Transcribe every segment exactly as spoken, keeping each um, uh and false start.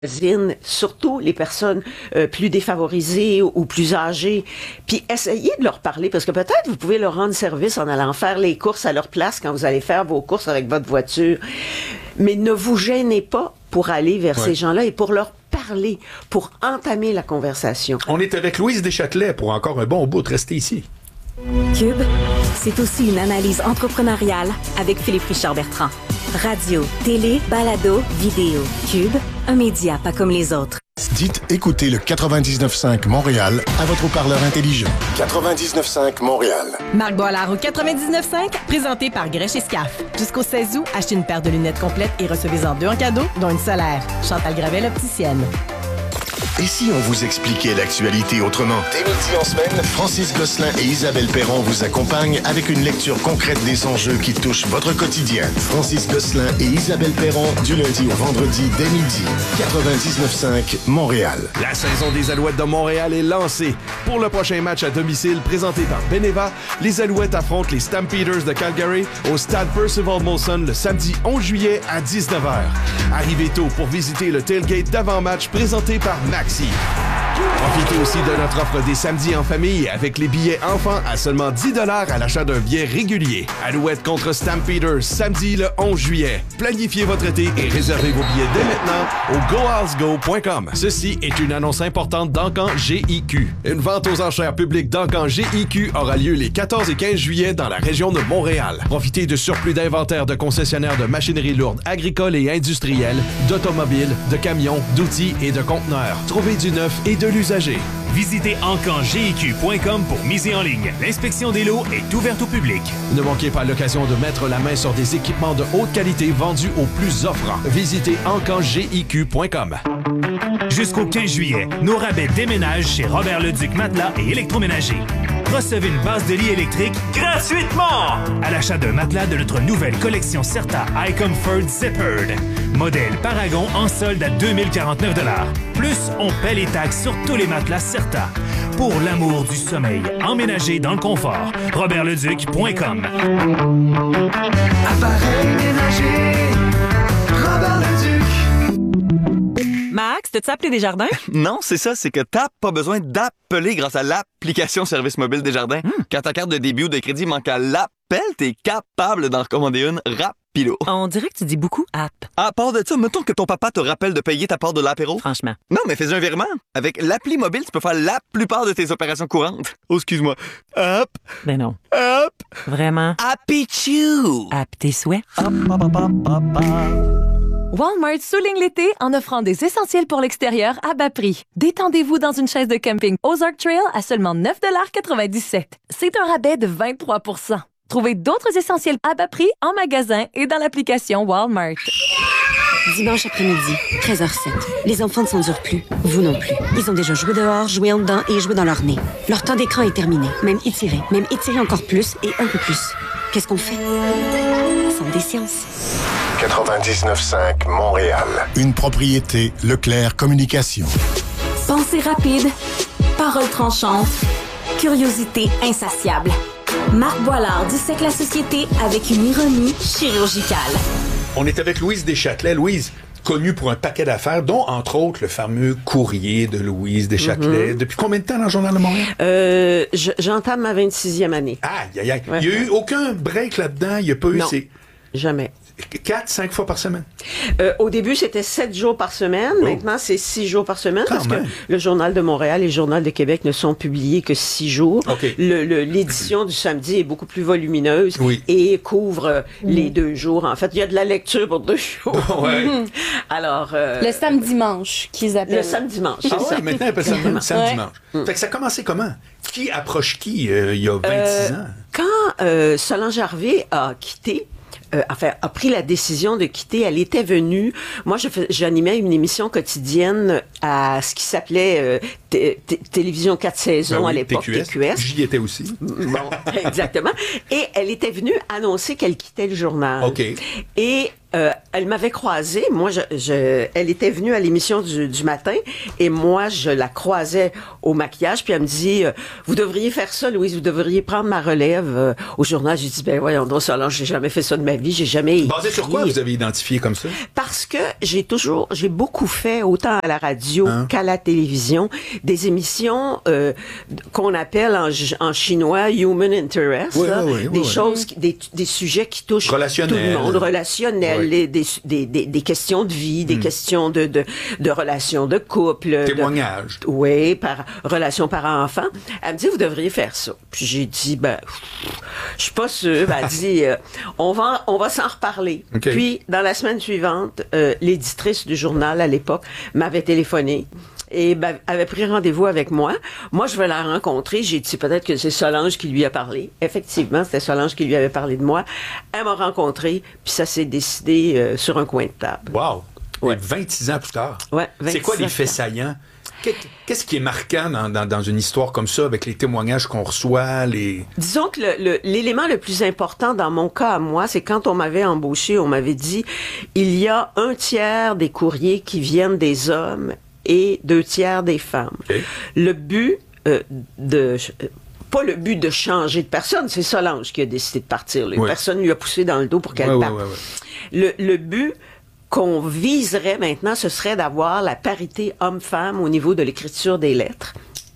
surtout les personnes euh, plus défavorisées ou, ou plus âgées, puis essayez de leur parler, parce que peut-être vous pouvez leur rendre service en allant faire les courses à leur place quand vous allez faire vos courses avec votre voiture. Mais ne vous gênez pas pour aller vers ouais. ces gens-là et pour leur parler, pour entamer la conversation. On est avec Louise Deschâtelet pour encore un bon bout de rester ici. Cube, c'est aussi une analyse entrepreneuriale avec Philippe Richard-Bertrand. Radio, télé, balado, vidéo. Cube, un média pas comme les autres. Dites écoutez le quatre-vingt-dix-neuf cinq Montréal à votre haut-parleur intelligent. quatre-vingt-dix-neuf cinq Montréal. Marc Boilard au quatre-vingt-dix-neuf cinq, présenté par Grèche et Scaf. Jusqu'au seize août, achetez une paire de lunettes complètes et recevez-en deux en cadeau, dont une solaire. Chantal Gravel, opticienne. Et si on vous expliquait l'actualité autrement? Dès midi en semaine, Francis Gosselin et Isabelle Perron vous accompagnent avec une lecture concrète des enjeux qui touchent votre quotidien. Francis Gosselin et Isabelle Perron, du lundi au vendredi dès midi. quatre-vingt-dix-neuf cinq Montréal. La saison des Alouettes de Montréal est lancée. Pour le prochain match à domicile présenté par Beneva, les Alouettes affrontent les Stampeders de Calgary au stade Percival Molson le samedi onze juillet à dix-neuf heures. Arrivez tôt pour visiter le tailgate d'avant-match présenté par Maxi. Profitez aussi de notre offre des samedis en famille avec les billets enfants à seulement dix dollars à l'achat d'un billet régulier. Alouette contre Stampeders, samedi le onze juillet. Planifiez votre été et réservez vos billets dès maintenant au go owls go point com. Ceci est une annonce importante d'Encan G I Q. Une vente aux enchères publiques d'Encan G I Q aura lieu les quatorze et quinze juillet dans la région de Montréal. Profitez de surplus d'inventaire de concessionnaires de machinerie lourde agricole et industrielle, d'automobiles, de camions, d'outils et de conteneurs. Trouvez du neuf et de l'usager. Visitez encan g i q point com pour miser en ligne. L'inspection des lots est ouverte au public. Ne manquez pas l'occasion de mettre la main sur des équipements de haute qualité vendus au plus offrant. Visitez encan g i q point com. Jusqu'au quinze juillet, nos rabais déménagent chez Robert Leduc Matelas et Électroménager. Recevez une base de lit électrique gratuitement à l'achat d'un matelas de notre nouvelle collection Certa iComfort Zippered. Modèle Paragon en solde à deux mille quarante-neuf dollars. Plus, on paie les taxes sur tous les matelas Certa. Pour l'amour du sommeil, emménagé dans le confort. robert leduc point com. Appareil ménager, Robert Leduc. Max, t'as-tu appelé Desjardins? Non, c'est ça, c'est que t'as pas besoin d'appeler grâce à l'application Service mobile Desjardins. Mm. Quand ta carte de débit ou de crédit manque à l'appel, t'es capable d'en recommander une rapido. On dirait que tu dis beaucoup app. À part de ça, mettons que ton papa te rappelle de payer ta part de l'apéro. Franchement. Non, mais fais un virement. Avec l'appli mobile, tu peux faire la plupart de tes opérations courantes. Oh, excuse-moi. App. Ben non. App. Vraiment. Appichou. App tes souhaits. App, app, app, app, app. Walmart souligne l'été en offrant des essentiels pour l'extérieur à bas prix. Détendez-vous dans une chaise de camping Ozark Trail à seulement neuf dollars quatre-vingt-dix-sept. C'est un rabais de vingt-trois pour cent. Trouvez d'autres essentiels à bas prix en magasin et dans l'application Walmart. Dimanche après-midi, treize heures zéro sept. Les enfants ne s'endurent plus. Vous non plus. Ils ont déjà joué dehors, joué en dedans et joué dans leur nez. Leur temps d'écran est terminé. Même étiré. Même étiré encore plus et un peu plus. Qu'est-ce qu'on fait? Centre des sciences. quatre-vingt-dix-neuf cinq Montréal. Une propriété Leclerc Communication. Pensée rapide, parole tranchante, curiosité insatiable. Marc Boilard dissèque la société avec une ironie chirurgicale. On est avec Louise Deschâtelet. Louise, connue pour un paquet d'affaires, dont, entre autres, le fameux courrier de Louise Deschâtelet. Mm-hmm. Depuis combien de temps dans le Journal de Montréal? Euh, je, j'entame ma vingt-sixième année. Aïe, aïe, aïe. Ouais. Il n'y a eu aucun break là-dedans? Il n'y a pas eu... Non, ces... jamais. Quatre, cinq fois par semaine? Euh, au début, c'était sept jours par semaine. Oh. Maintenant, c'est six jours par semaine. Quand parce même. que le Journal de Montréal et le Journal de Québec ne sont publiés que six jours. Okay. Le, le, l'édition du samedi est beaucoup plus volumineuse oui. et couvre mmh. les deux jours. En fait, il y a de la lecture pour deux jours. Ouais. Alors, euh, le samedi-dimanche qu'ils appellent. Le samedi-dimanche, c'est ah ça. Oui, maintenant, ils appellent ça le samedi-dimanche. Ouais. Fait que ça a commencé comment? Qui approche qui euh, il y a vingt-six euh, ans? Quand euh, Solange Harvey a quitté, Euh, enfin, a pris la décision de quitter. Elle était venue. Moi, je fais, j'animais une émission quotidienne à ce qui s'appelait euh, t- t- Télévision quatre saisons ben oui, à l'époque, T Q S. T Q S. J'y étais aussi. Bon, exactement. Et elle était venue annoncer qu'elle quittait le journal. OK. Et Euh, elle m'avait croisée. Moi, je, je, elle était venue à l'émission du, du matin et moi, je la croisais au maquillage. Puis elle me dit, euh, vous devriez faire ça, Louise. Vous devriez prendre ma relève euh, au journal. J'ai dit, ben voyons donc, Solange, j'ai jamais fait ça de ma vie. J'ai jamais. Basé sur quoi vous avez identifié comme ça? Parce que j'ai toujours, j'ai beaucoup fait, autant à la radio hein? qu'à la télévision, des émissions euh, qu'on appelle en, en chinois human interest. Oui, là, oui, oui, des oui, choses, oui. Des, des sujets qui touchent tout le monde, relationnels. Oui. Les, des, des, des, des questions de vie, des hmm. questions de, de, de relations de couple. Témoignages. De, oui, par relations parents-enfants. Elle me dit, vous devriez faire ça. Puis j'ai dit, ben, je suis pas sûre. Elle dit, euh, on va, on va s'en reparler. Okay. Puis, dans la semaine suivante, euh, l'éditrice du journal à l'époque m'avait téléphoné. Et ben, avait pris rendez-vous avec moi. Moi, je vais la rencontrer. J'ai dit, peut-être que c'est Solange qui lui a parlé. Effectivement, c'était Solange qui lui avait parlé de moi. Elle m'a rencontré, puis ça s'est décidé euh, sur un coin de table. Wow! Ouais. vingt-six ans plus tard. Ouais, c'est quoi les faits saillants? Qu'est-ce qui est marquant dans, dans, dans une histoire comme ça, avec les témoignages qu'on reçoit, les... Disons que le, le, l'élément le plus important dans mon cas à moi, c'est quand on m'avait embauché, on m'avait dit, il y a un tiers des courriers qui viennent des hommes et deux tiers des femmes. Okay. Le but euh, de... Pas le but de changer de personne, c'est Solange qui a décidé de partir. Oui. Personne lui a poussé dans le dos pour qu'elle oui, parte. Oui, oui, oui. Le, le but qu'on viserait maintenant, ce serait d'avoir la parité homme-femme au niveau de l'écriture des lettres.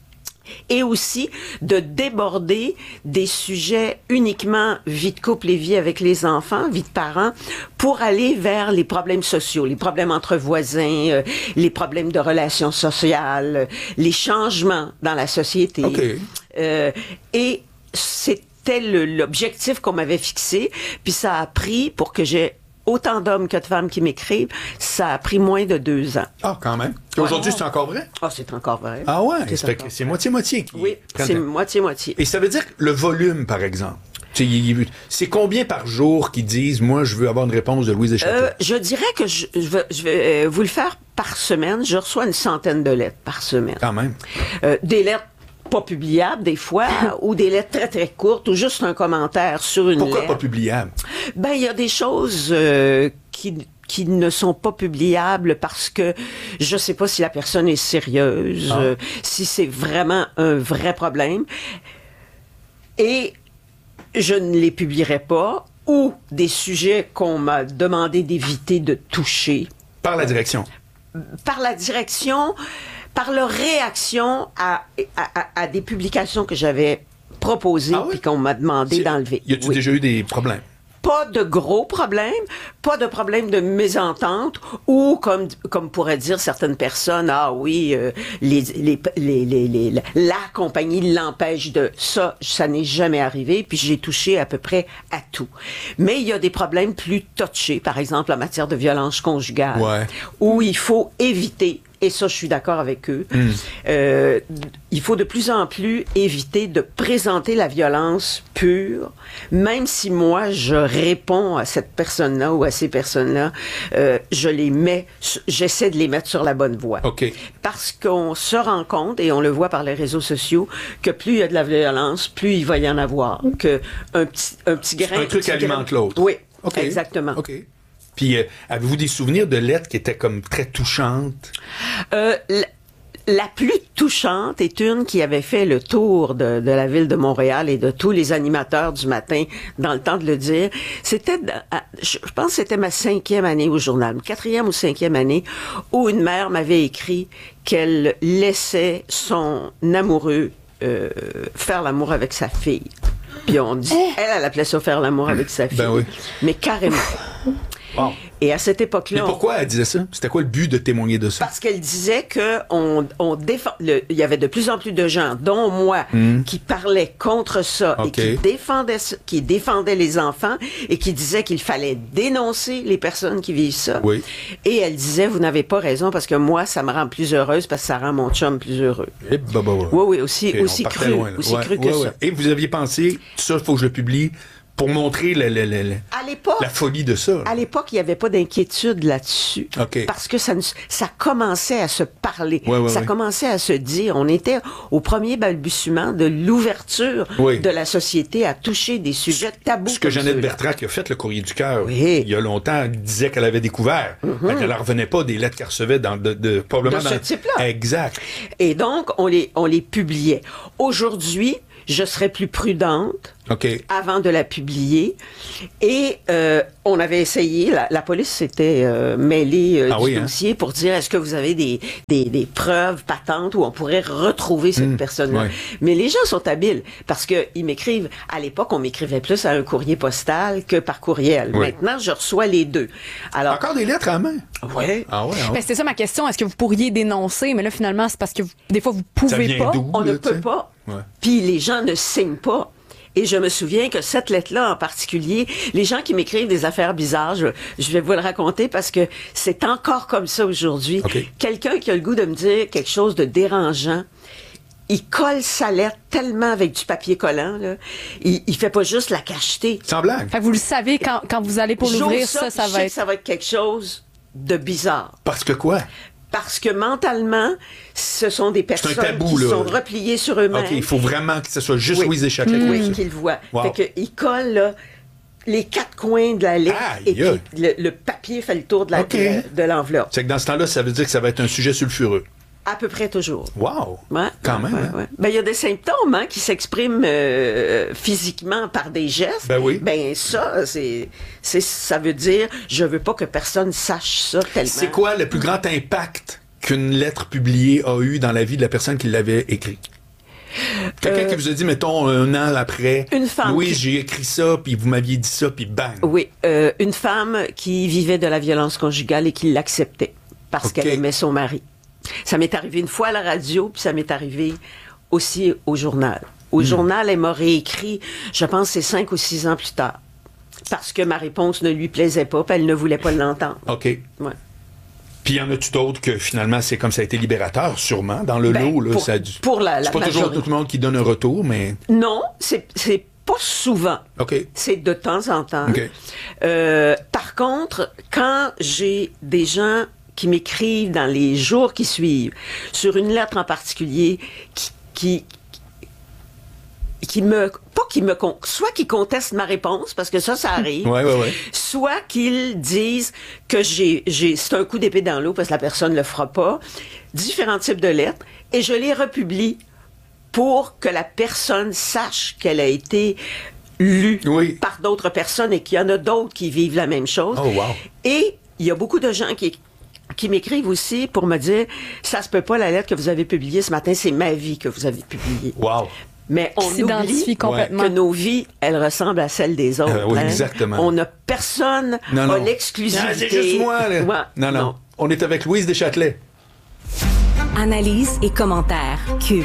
Et aussi de déborder des sujets uniquement vie de couple et vie avec les enfants, vie de parents, pour aller vers les problèmes sociaux, les problèmes entre voisins, euh, les problèmes de relations sociales, euh, les changements dans la société. Okay. Euh, et c'était le, l'objectif qu'on m'avait fixé, puis ça a pris pour que j'ai autant d'hommes que de femmes qui m'écrivent, ça a pris moins de deux ans. Ah, quand même. Et aujourd'hui, ouais. c'est encore vrai? Ah, c'est encore vrai. Ah ouais? C'est, c'est, c'est moitié-moitié. Qui oui, c'est moitié-moitié. Et ça veut dire que le volume, par exemple, c'est combien par jour qui disent, moi, je veux avoir une réponse de Louise Deschâtelet? Euh, je dirais que je, je, vais, je vais vous le faire par semaine. Je reçois une centaine de lettres par semaine. Quand même. Euh, des lettres pas publiables, des fois, ou des lettres très, très courtes, ou juste un commentaire sur une Pourquoi lettre. Pourquoi pas publiables? Ben, il y a des choses euh, qui... qui ne sont pas publiables parce que je sais pas si la personne est sérieuse, ah. euh, si c'est vraiment un vrai problème. Et je ne les publierai pas, ou des sujets qu'on m'a demandé d'éviter de toucher. Par la direction? Par la direction, par leur réaction à, à, à, à des publications que j'avais proposées et ah oui? qu'on m'a demandé C'est... d'enlever. Y a-tu oui. déjà eu des problèmes? Pas de gros problèmes, pas de problème de mésentente ou comme comme pourraient dire certaines personnes, ah oui, euh, les, les, les, les, les, la compagnie l'empêche de ça, ça n'est jamais arrivé, puis j'ai touché à peu près à tout. Mais il y a des problèmes plus touchés, par exemple en matière de violence conjugale, ouais. où il faut éviter. Et ça, je suis d'accord avec eux. Mm. Euh, il faut de plus en plus éviter de présenter la violence pure, même si moi, je réponds à cette personne-là ou à ces personnes-là, euh, je les mets, j'essaie de les mettre sur la bonne voie. Okay. Parce qu'on se rend compte, et on le voit par les réseaux sociaux, que plus il y a de la violence, plus il va y en avoir. Que un petit, un petit grain... Un truc alimente grain, l'autre. Oui, okay. exactement. OK. Puis, euh, avez-vous des souvenirs de lettres qui étaient comme très touchantes? Euh, la, la plus touchante est une qui avait fait le tour de, de la ville de Montréal et de tous les animateurs du matin, dans le temps de le dire. C'était, je pense que c'était ma cinquième année au journal, quatrième ou cinquième année, où une mère m'avait écrit qu'elle laissait son amoureux euh, faire l'amour avec sa fille. Puis on dit, elle, elle appelait ça faire l'amour avec sa fille. Ben oui. Mais carrément. Wow. Et à cette époque-là... Mais pourquoi on... elle disait ça? C'était quoi le but de témoigner de ça? Parce qu'elle disait que on, on défend... le... il y avait de plus en plus de gens, dont moi, mmh. qui parlaient contre ça okay. et qui défendaient, qui défendaient les enfants et qui disaient qu'il fallait dénoncer les personnes qui vivent ça. Oui. Et elle disait, vous n'avez pas raison parce que moi, ça me rend plus heureuse parce que ça rend mon chum plus heureux. Et bah bah ouais. Oui, oui, aussi, okay, aussi cru, loin, aussi ouais, cru ouais, que ouais. ça. Et vous aviez pensé, ça, il faut que je le publie pour montrer le, le, le, le, à l'époque, la folie de ça. À l'époque, il n'y avait pas d'inquiétude là-dessus. Okay. Parce que ça, ça commençait à se parler. Ouais, ouais, ça ouais. commençait à se dire. On était au premier balbutiement de l'ouverture oui. de la société à toucher des sujets tabous. Ce que Jeannette ceux-là. Bertrand, qui a fait le Courrier du Cœur, oui. il y a longtemps, disait qu'elle avait découvert. Mm-hmm. Elle ne revenait pas des lettres qu'elle recevait dans, de, de, probablement de ce dans... type-là. Exact. Et donc, on les, on les publiait. Aujourd'hui, je serais plus prudente okay. avant de la publier. Et euh, on avait essayé, la, la police s'était euh, mêlée euh, ah du oui, dossier hein? pour dire, est-ce que vous avez des, des, des preuves patentes où on pourrait retrouver cette mmh, personne-là? ouais. Mais les gens sont habiles parce qu'ils m'écrivent, à l'époque, on m'écrivait plus à un courrier postal que par courriel. Oui. Maintenant, je reçois les deux. Alors, encore des lettres à la main? Oui. Ah ouais, ah ouais. Ben, c'est ça ma question. Est-ce que vous pourriez dénoncer? Mais là, finalement, c'est parce que vous, des fois, vous pouvez ça vient pas. D'où, on là, ne peut t'sais? pas. Ouais. Puis les gens ne signent pas. Et je me souviens que cette lettre-là en particulier, les gens qui m'écrivent des affaires bizarres, je, je vais vous le raconter parce que c'est encore comme ça aujourd'hui. Okay. Quelqu'un qui a le goût de me dire quelque chose de dérangeant, il colle sa lettre tellement avec du papier collant, là. Il, il fait pas juste la cacheter. Sans blague. Fait que vous le savez, quand, quand vous allez pour l'ouvrir, ça, ça, ça je va sais être... que ça va être quelque chose de bizarre. Parce que quoi? Parce que mentalement, ce sont des personnes tabou, qui là. sont repliées sur eux-mêmes. OK, il faut vraiment que ce soit juste oui. Louise Deschâtelet oui, qui oui, qu'ils le voient. Wow. Fait qu'ils collent là, les quatre coins de la lettre Aïe, et puis aïe. le, le papier fait le tour de, la, Okay. de, de l'enveloppe. C'est que dans ce temps-là, ça veut dire que ça va être un sujet sulfureux. À peu près toujours. Wow! Ouais, Quand ouais, même. ouais, hein? ouais. Ben, il y a des symptômes hein, qui s'expriment euh, physiquement par des gestes. Ben oui. Ben ça, c'est, c'est, ça veut dire, je veux pas que personne sache ça tellement. C'est quoi le plus grand impact qu'une lettre publiée a eu dans la vie de la personne qui l'avait écrit? Quelqu'un Euh, qui vous a dit, mettons, un an après, une femme Louise, qui- j'ai écrit ça, puis vous m'aviez dit ça, puis bang! Oui, euh, une femme qui vivait de la violence conjugale et qui l'acceptait parce Okay. qu'elle aimait son mari. Ça m'est arrivé une fois à la radio, puis ça m'est arrivé aussi au journal. Au Hmm. journal, elle m'a réécrit, je pense, c'est cinq ou six ans plus tard. Parce que ma réponse ne lui plaisait pas, puis elle ne voulait pas l'entendre. OK. Ouais. Puis y en a-tu d'autres que finalement, c'est comme ça a été libérateur, sûrement, dans le Ben, lot, là, pour- ça a dû... pour la- la C'est pas toujours majorité. tout le monde qui donne un retour, mais... Non, c'est, c'est pas souvent. OK. C'est de temps en temps. OK. Euh, par contre, quand j'ai des gens qui m'écrivent dans les jours qui suivent, sur une lettre en particulier, qui, qui, qui me, pas qui me, con- soit qui contestent ma réponse, parce que ça, ça arrive, Ouais, ouais, ouais. soit qu'ils disent que j'ai, j'ai, c'est un coup d'épée dans l'eau parce que la personne ne le fera pas, différents types de lettres, et je les republie pour que la personne sache qu'elle a été lue Oui. par d'autres personnes et qu'il y en a d'autres qui vivent la même chose. Oh, wow. Et il y a beaucoup de gens qui qui m'écrivent aussi pour me dire ça se peut pas la lettre que vous avez publiée ce matin, c'est ma vie que vous avez publiée. Wow. Mais on Qui s'identifie oublie complètement. que nos vies, elles ressemblent à celles des autres. Euh, oui, hein. exactement. On n'a personne Non, a non. l'exclusivité. Ah, c'est juste moi, là. Ouais, non, non, non. On est avec Louise Deschâtelet. Analyse et commentaires. Cube.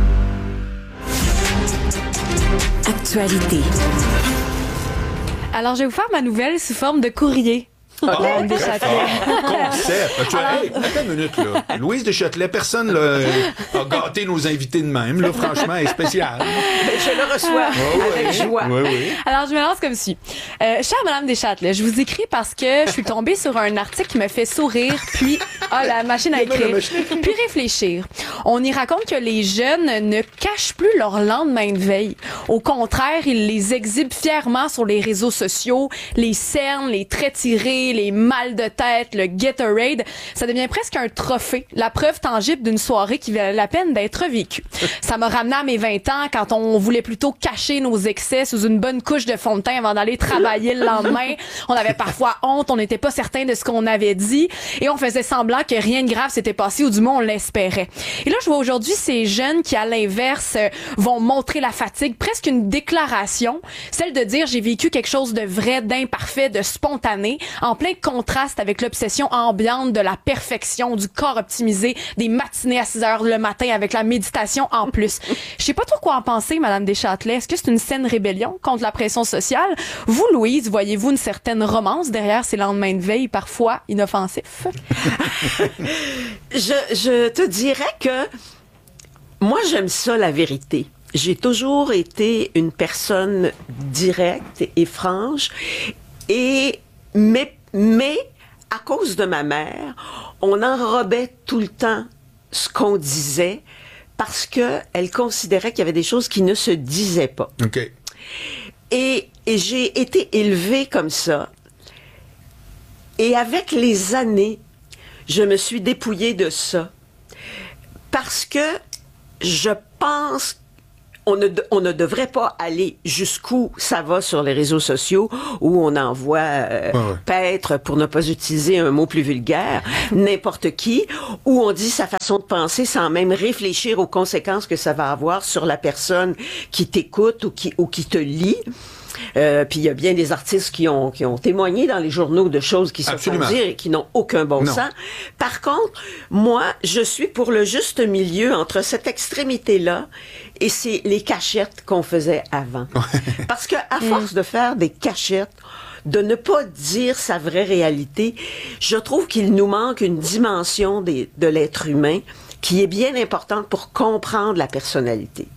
Actualité. Alors, je vais vous faire ma nouvelle sous forme de courrier. Madame Deschâtelet. Concept. Tu vois, hey, attends une minute, là. Louise Deschâtelet, personne là, a gâté nos invités de même. Là, franchement, elle est spéciale. Je le reçois avec joie. Oui, oui. Alors, je me lance comme suit. Euh, chère Madame Deschâtelet, je vous écris parce que je suis tombée sur un article qui me fait sourire, puis, ah, la machine à écrire, puis réfléchir. On y raconte que les jeunes ne cachent plus leur lendemain de veille. Au contraire, ils les exhibent fièrement sur les réseaux sociaux, les cernes, les traits tirés, les mal de tête, le Gatorade. Ça devient presque un trophée, la preuve tangible d'une soirée qui valait la peine d'être vécue. Ça m'a ramené à mes vingt ans quand on voulait plutôt cacher nos excès sous une bonne couche de fond de teint avant d'aller travailler le lendemain. On avait parfois honte, on n'était pas certain de ce qu'on avait dit et on faisait semblant que rien de grave s'était passé ou du moins on l'espérait. Et là, je vois aujourd'hui ces jeunes qui, à l'inverse, euh, vont montrer la fatigue, presque une déclaration, celle de dire j'ai vécu quelque chose de vrai, d'imparfait, de spontané, en plein contraste avec l'obsession ambiante de la perfection, du corps optimisé, des matinées à six heures le matin avec la méditation en plus. Je sais pas trop quoi en penser, Madame Deschâtelet. Est-ce que c'est une saine rébellion contre la pression sociale? Vous, Louise, voyez-vous une certaine romance derrière ces lendemains de veille parfois inoffensifs? je, je te dirais que moi, j'aime ça, la vérité. j'ai toujours été une personne directe et franche, et mais, mais à cause de ma mère, on enrobait tout le temps ce qu'on disait parce que elle considérait qu'il y avait des choses qui ne se disaient pas. OK. Et, et j'ai été élevée comme ça. Et avec les années, je me suis dépouillée de ça. Parce que je pense on ne, on ne devrait pas aller jusqu'où ça va sur les réseaux sociaux, où on envoie euh, ouais, ouais. paître, pour ne pas utiliser un mot plus vulgaire, n'importe qui, où on dit sa façon de penser sans même réfléchir aux conséquences que ça va avoir sur la personne qui t'écoute ou qui, ou qui te lit. Euh, puis il y a bien des artistes qui ont, qui ont témoigné dans les journaux de choses qui se Absolument. font dire et qui n'ont aucun bon Non. sens. Par contre, moi, je suis pour le juste milieu entre cette extrémité-là et c'est les cachettes qu'on faisait avant. Parce que à force de faire des cachettes, de ne pas dire sa vraie réalité, je trouve qu'il nous manque une dimension des, de l'être humain qui est bien importante pour comprendre la personnalité.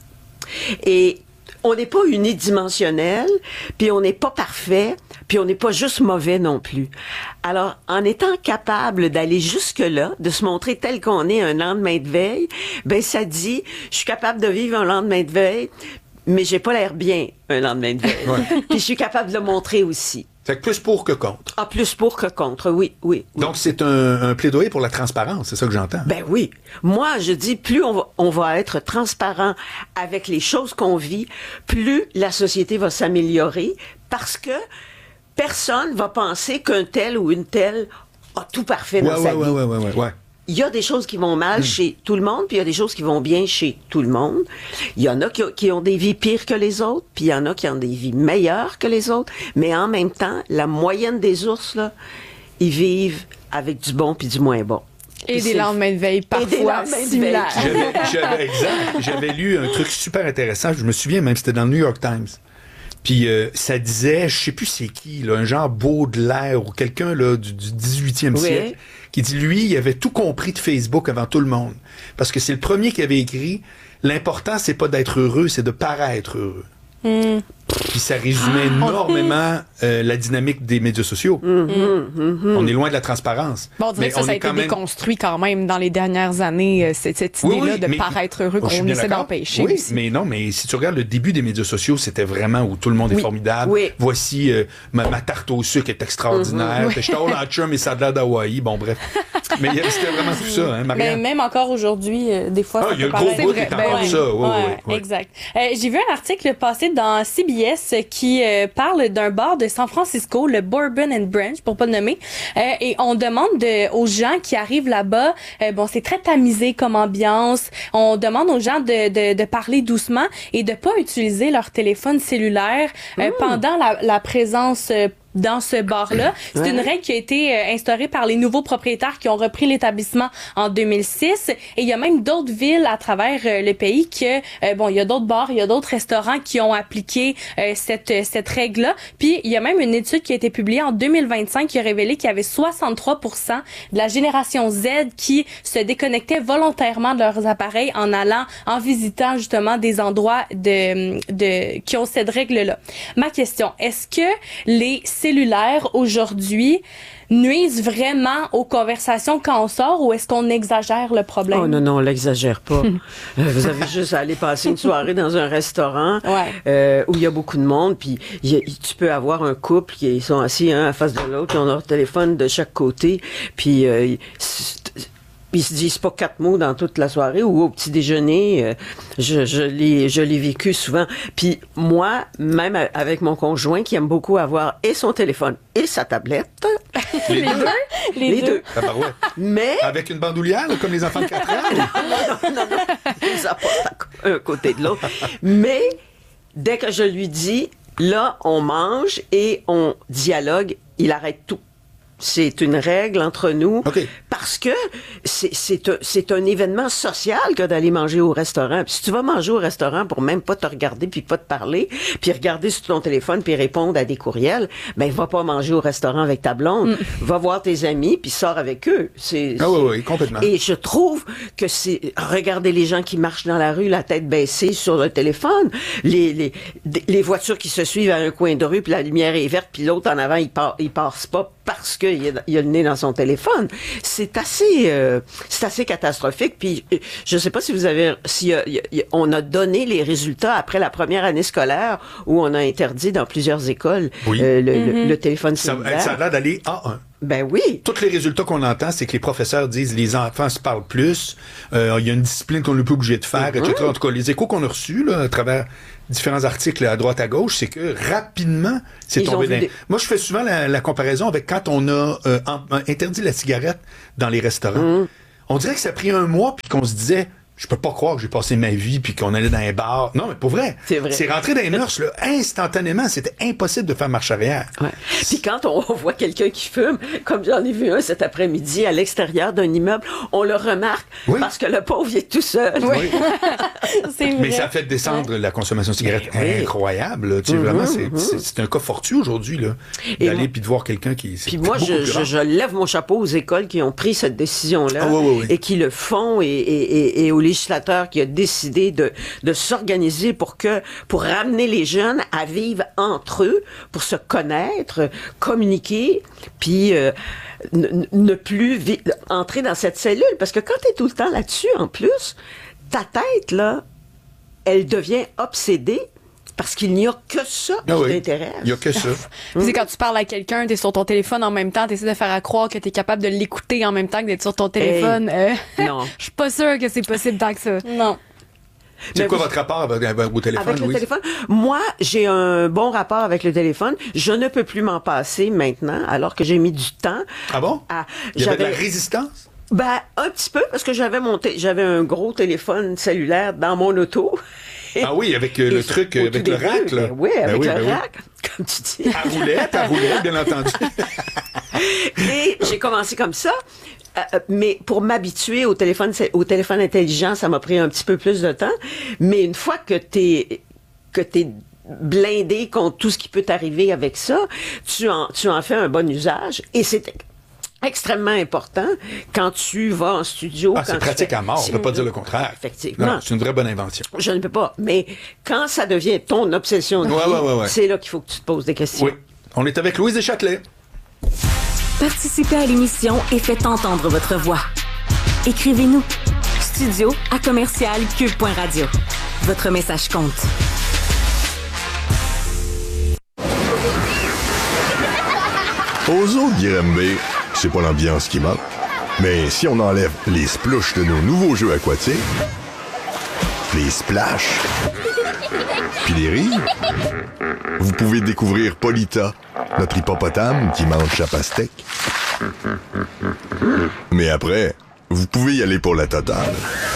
Et on n'est pas unidimensionnel, puis on n'est pas parfait, puis on n'est pas juste mauvais non plus. Alors, en étant capable d'aller jusque-là, de se montrer tel qu'on est un lendemain de veille, ben ça dit, je suis capable de vivre un lendemain de veille, mais j'ai pas l'air bien un lendemain de veille. Ouais. Puis je suis capable de le montrer aussi. Fait que plus pour que contre. Ah, plus pour que contre, oui, oui. oui. Donc, c'est un, un plaidoyer pour la transparence, c'est ça que j'entends. Ben oui. Moi, je dis, plus on va, on va être transparent avec les choses qu'on vit, plus la société va s'améliorer parce que personne va penser qu'un tel ou une telle a tout parfait dans ouais, sa ouais, vie. ouais, ouais, ouais, ouais. Il y a des choses qui vont mal mmh. chez tout le monde, puis il y a des choses qui vont bien chez tout le monde. Il y en a qui, qui ont des vies pires que les autres, puis il y en a qui ont des vies meilleures que les autres. Mais en même temps, la moyenne des ours, là, ils vivent avec du bon puis du moins bon. Et puis des lendemains de veille parfois similaires. J'avais, j'avais, exact. J'avais lu un truc super intéressant, je me souviens même, c'était dans le New York Times. Puis euh, ça disait, je sais plus c'est qui, là, un genre Baudelaire ou quelqu'un là, du, du dix-huitième oui. siècle, qui dit, lui, il avait tout compris de Facebook avant tout le monde. Parce que c'est le premier qui avait écrit, l'important, c'est pas d'être heureux, c'est de paraître heureux. Mm. Puis ça résumait énormément euh, la dynamique des médias sociaux. Mm-hmm, mm-hmm. On est loin de la transparence. Bon, on dirait mais que ça, on ça a est été quand même... déconstruit quand même dans les dernières années, cette, cette oui, idée-là oui, de mais, paraître heureux oh, qu'on essaie d'empêcher. Oui, aussi. mais non, mais si tu regardes le début des médias sociaux, c'était vraiment où tout le monde est oui. formidable. Oui. Voici euh, ma, ma tarte au sucre est extraordinaire. Mm-hmm, oui. Je t'en en chum et ça a de l'air d'Hawaï. Bon, bref. Mais c'était vraiment tout ça, hein, Marianne? Mais même encore aujourd'hui, euh, des fois, ah, ça il y a peut le gros paraître... bout qui est encore ben, ça. Oui, ouais, oui, oui. Exact. Euh, j'ai vu un article passé dans C B S qui euh, parle d'un bar de San Francisco, le Bourbon and Branch, pour pas le nommer, euh, et on demande de, aux gens qui arrivent là-bas, euh, bon, c'est très tamisé comme ambiance, on demande aux gens de, de, de parler doucement et de pas utiliser leur téléphone cellulaire euh, mmh. pendant la, la présence euh, dans ce bar-là. C'est ouais. une règle qui a été euh, instaurée par les nouveaux propriétaires qui ont repris l'établissement en deux mille six. Et il y a même d'autres villes à travers euh, le pays que, euh, bon, il y a d'autres bars, il y a d'autres restaurants qui ont appliqué euh, cette cette règle-là. Puis, il y a même une étude qui a été publiée en deux mille vingt-cinq qui a révélé qu'il y avait soixante-trois pour cent de la génération Z qui se déconnectait volontairement de leurs appareils en allant, en visitant justement des endroits de, de qui ont cette règle-là. Ma question, est-ce que les cellulaires aujourd'hui nuisent vraiment aux conversations quand on sort ou est-ce qu'on exagère le problème? Oh non, non, on l'exagère pas. Vous avez juste à aller passer une soirée dans un restaurant ouais. euh, où il y a beaucoup de monde, puis y a, tu peux avoir un couple qui sont assis un à face de l'autre, qui ont leur téléphone de chaque côté, puis euh, ils se disent pas quatre mots dans toute la soirée ou au petit déjeuner. Euh, je, je l'ai, je l'ai vécu souvent. Puis moi, même avec mon conjoint qui aime beaucoup avoir et son téléphone et sa tablette. Les, les deux? deux? Les, les deux. deux. Ah bah ouais. Mais... Avec une bandoulière, là, comme les enfants de quatre ans? non, non, non, non. Ils les apportent un côté de l'autre. Mais dès que je lui dis, là, on mange et on dialogue, il arrête tout. C'est une règle entre nous. Okay. Parce que c'est, c'est, un, c'est un événement social que d'aller manger au restaurant. Puis si tu vas manger au restaurant pour même pas te regarder puis pas te parler, puis regarder sur ton téléphone puis répondre à des courriels, ben va pas manger au restaurant avec ta blonde. Mm. Va voir tes amis puis sors avec eux. C'est, ah oui, oui, complètement. Et je trouve que c'est... Regardez les gens qui marchent dans la rue, la tête baissée sur le téléphone. Les, les, les voitures qui se suivent à un coin de rue puis la lumière est verte puis l'autre en avant, il, part, il passe pas parce que il a, il a le nez dans son téléphone. C'est assez, euh, c'est assez catastrophique. Puis, je sais pas si vous avez, si euh, y, y, on a donné les résultats après la première année scolaire où on a interdit dans plusieurs écoles oui. euh, le, mm-hmm. le, le téléphone ça, cellulaire. Ça a l'air d'aller à un. Ben oui. Tous les résultats qu'on entend, c'est que les professeurs disent les enfants se parlent plus, euh, il y a une discipline qu'on n'est pas obligé de faire, mm-hmm. et cetera. En tout cas, les échos qu'on a reçus là, à travers différents articles à droite à gauche, c'est que rapidement, c'est Ils tombé dans... des... Moi, je fais souvent la, la comparaison avec quand on a euh, en, interdit la cigarette dans les restaurants. Mm. On dirait que ça a pris un mois puis qu'on se disait... Je peux pas croire que j'ai passé ma vie puis qu'on allait dans un bar. Non, mais pour vrai. C'est vrai. C'est rentré dans les mœurs, là, instantanément. C'était impossible de faire marche arrière. Ouais. Puis quand on voit quelqu'un qui fume, comme j'en ai vu un cet après-midi à l'extérieur d'un immeuble, on le remarque oui. parce que le pauvre, il est tout seul. Oui. C'est vrai. Mais ça fait descendre ouais. la consommation de cigarettes oui. incroyable. Là. Tu sais, mm-hmm, vraiment, c'est, mm-hmm. c'est, c'est un cas fortuit aujourd'hui, là, d'aller puis de voir quelqu'un qui... Puis moi, je, je, je lève mon chapeau aux écoles qui ont pris cette décision-là ah, oui, oui, oui. et qui le font et, et, et, et aux législateurs qui ont décidé de, de s'organiser pour que, pour ramener les jeunes à vivre entre eux, pour se connaître, communiquer, puis euh, ne, ne plus vi- entrer dans cette cellule. Parce que quand t'es tout le temps là-dessus, en plus, ta tête, là, elle devient obsédée parce qu'il n'y a que ça qui ah oui. t'intéresse. Il n'y a que ça. Tu sais, quand tu parles à quelqu'un, t'es sur ton téléphone en même temps, t'essaies de faire à croire que t'es capable de l'écouter en même temps que d'être sur ton téléphone. Hey. Euh, non. Je suis pas sûre que c'est possible tant que ça. Non. C'est Mais quoi vous, votre rapport avec, avec, au téléphone, avec le Louise? téléphone? Moi, j'ai un bon rapport avec le téléphone. Je ne peux plus m'en passer maintenant, alors que j'ai mis du temps. Ah bon? À, Il y avait de la résistance? Ben, un petit peu, parce que j'avais mon té- j'avais un gros téléphone cellulaire dans mon auto. Ah oui, avec euh, le truc, euh, avec le rack, là. Ben oui, avec ben oui, le ben rack, oui. Comme tu dis. À roulette, à roulette, bien entendu. Et j'ai commencé comme ça. Euh, mais pour m'habituer au téléphone, au téléphone intelligent, ça m'a pris un petit peu plus de temps. Mais une fois que t'es, que t'es blindé contre tout ce qui peut t'arriver avec ça, tu en, tu en fais un bon usage. Et c'est extrêmement important quand tu vas en studio. Ah, quand c'est pratique fais... à mort, on ne peut pas dire le contraire. Effectivement. Non, c'est une vraie bonne invention. Je ne peux pas. Mais quand ça devient ton obsession de ouais, vie, ouais, ouais, ouais. c'est là qu'il faut que tu te poses des questions. Oui. On est avec Louise Deschâtelet. Participez à l'émission et faites entendre votre voix. Écrivez-nous. Studio à commercial cube point radio. Votre message compte. Aux zoo de Granby, c'est pas l'ambiance qui manque. Mais si on enlève les splouches de nos nouveaux jeux aquatiques, les splash, puis les rires, vous pouvez découvrir Polita, notre hippopotame qui mange sa pastèque. Mais après, vous pouvez y aller pour la totale.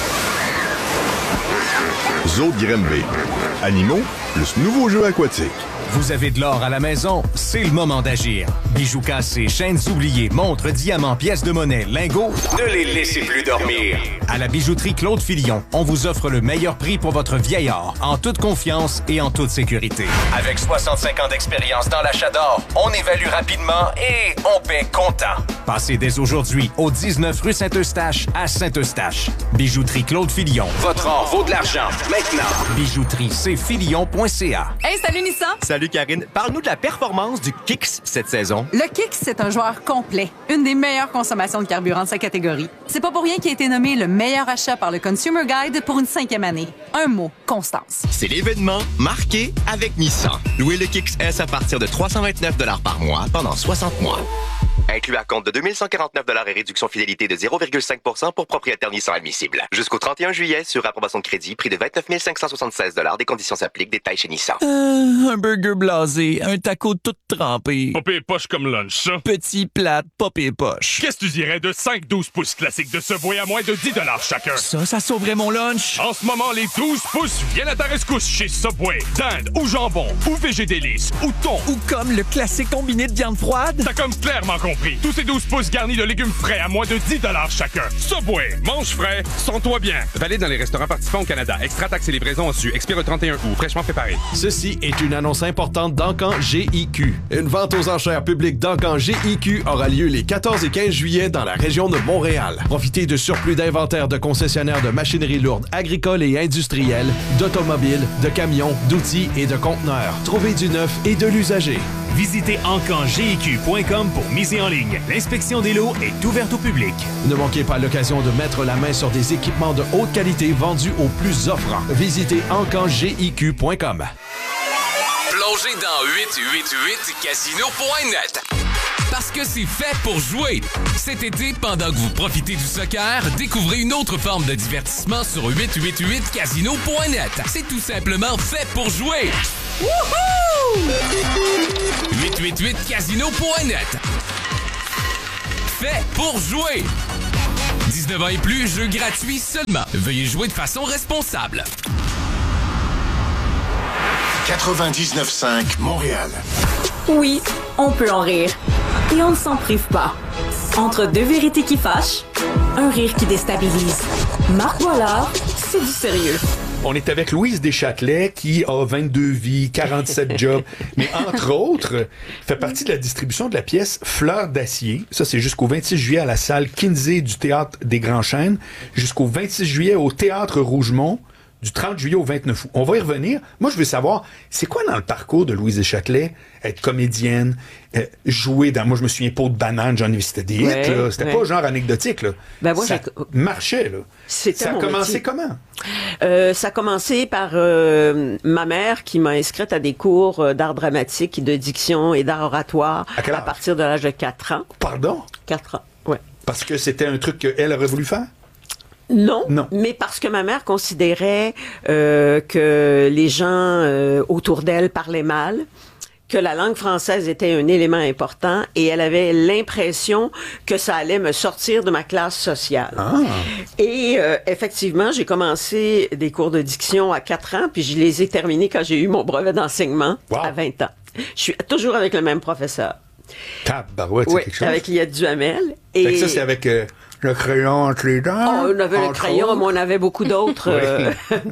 Zoo de Granby. Animaux plus nouveaux jeux aquatiques. Vous avez de l'or à la maison, c'est le moment d'agir. Bijoux cassés, chaînes oubliées, montres, diamants, pièces de monnaie, lingots, ne les laissez plus dormir. À la bijouterie Claude Filion, on vous offre le meilleur prix pour votre vieil or, en toute confiance et en toute sécurité. Avec soixante-cinq ans d'expérience dans l'achat d'or, on évalue rapidement et on paie comptant. Passez dès aujourd'hui au dix-neuf rue Saint-Eustache à Saint-Eustache. Bijouterie Claude Filion. Votre or vaut de l'argent. Maintenant. Bijouterie c filion point c a. Hey, salut Nissan! Salut Karine. Parle-nous de la performance du Kicks cette saison. Le Kicks, c'est un joueur complet. Une des meilleures consommations de carburant de sa catégorie. C'est pas pour rien qu'il a été nommé le meilleur achat par le Consumer Guide pour une cinquième année. Un mot, constance. C'est l'événement marqué avec Nissan. Louez le Kicks S à partir de trois cent vingt-neuf dollars par mois pendant soixante mois. Inclus à compte de deux mille cent quarante-neuf dollars et réduction fidélité de zéro virgule cinq pour cent pour propriétaire Nissan admissible. Jusqu'au trente et un juillet, sur approbation de crédit, prix de vingt-neuf mille cinq cent soixante-seize dollars. Des conditions s'appliquent. Détails chez Nissan. Euh, un burger blasé, un taco tout trempé. Pas pire poche comme lunch, ça. Petit plate, pas pire poche. Qu'est-ce que tu dirais de cinq douze pouces classiques de Subway à moins de dix dollars chacun? Ça, ça sauverait mon lunch. En ce moment, les douze pouces viennent à ta rescousse chez Subway. Dinde ou jambon, ou végé délice, ou thon. Ou comme le classique combiné de viande froide. T'as comme clairement compris. prix. Tous ces douze pouces garnis de légumes frais à moins de dix chacun. Subway, mange frais, sens-toi bien. Valide dans les restaurants participants au Canada. Extra taxes et livraison en su. Expire le trente et un août. Fraîchement préparé. Ceci est une annonce importante d'Encan G I Q. Une vente aux enchères publiques d'Encan G I Q aura lieu les quatorze et quinze juillet dans la région de Montréal. Profitez de surplus d'inventaire de concessionnaires de machinerie lourde agricole et industrielle, d'automobiles, de camions, d'outils et de conteneurs. Trouvez du neuf et de l'usager. Visitez encan g i q point com pour miser en ligne. L'inspection des lots est ouverte au public. Ne manquez pas l'occasion de mettre la main sur des équipements de haute qualité vendus au plus offrant. Visitez encan g i q point com. Plongez dans huit cent quatre-vingt-huit casino point net. Parce que c'est fait pour jouer. Cet été, pendant que vous profitez du soccer, découvrez une autre forme de divertissement sur huit cent quatre-vingt-huit casino point net. C'est tout simplement fait pour jouer. Wouhou! huit cent quatre-vingt-huit casino point net. Fait pour jouer. dix-neuf ans et plus, jeu gratuit seulement. Veuillez jouer de façon responsable. quatre-vingt-dix-neuf cinq Montréal. Oui, on peut en rire. Et on ne s'en prive pas. Entre deux vérités qui fâchent, un rire qui déstabilise. Marc Boilard, c'est du sérieux. On est avec Louise Deschâtelet qui a vingt-deux vies, quarante-sept jobs, mais entre autres, fait partie de la distribution de la pièce Fleur d'acier. Ça, c'est jusqu'au vingt-six juillet à la salle Kinsey du Théâtre des Grands Chênes, jusqu'au vingt-six juillet au Théâtre Rougemont, du trente juillet au vingt-neuf août. On va y revenir. Moi, je veux savoir, c'est quoi dans le parcours de Louise Deschâtelet, être comédienne, euh, jouer dans... Moi, je me souviens, Peau de banane, j'en ai vu, c'était des hits, ouais, là. C'était ouais. pas genre anecdotique, là. Ben moi, ça j'ai... marchait, là. C'était ça a mon commencé métier. comment? Euh, ça a commencé par euh, ma mère qui m'a inscrite à des cours d'art dramatique, de diction et d'art oratoire à, à partir de l'âge de quatre ans. Pardon? quatre ans, ouais. Parce que c'était un truc qu'elle aurait voulu faire? Non, non, mais parce que ma mère considérait euh, que les gens euh, autour d'elle parlaient mal, que la langue française était un élément important et elle avait l'impression que ça allait me sortir de ma classe sociale. Ah. Et euh, effectivement, j'ai commencé des cours de diction à quatre ans, puis je les ai terminés quand j'ai eu mon brevet d'enseignement wow. à vingt ans. Je suis toujours avec le même professeur. Tabarouette, oui, c'est quelque chose. Avec Liette Duhamel. Et et ça, c'est avec euh, le crayon entre les dents. Oh, on avait le crayon, autres. Mais on avait beaucoup d'autres. euh,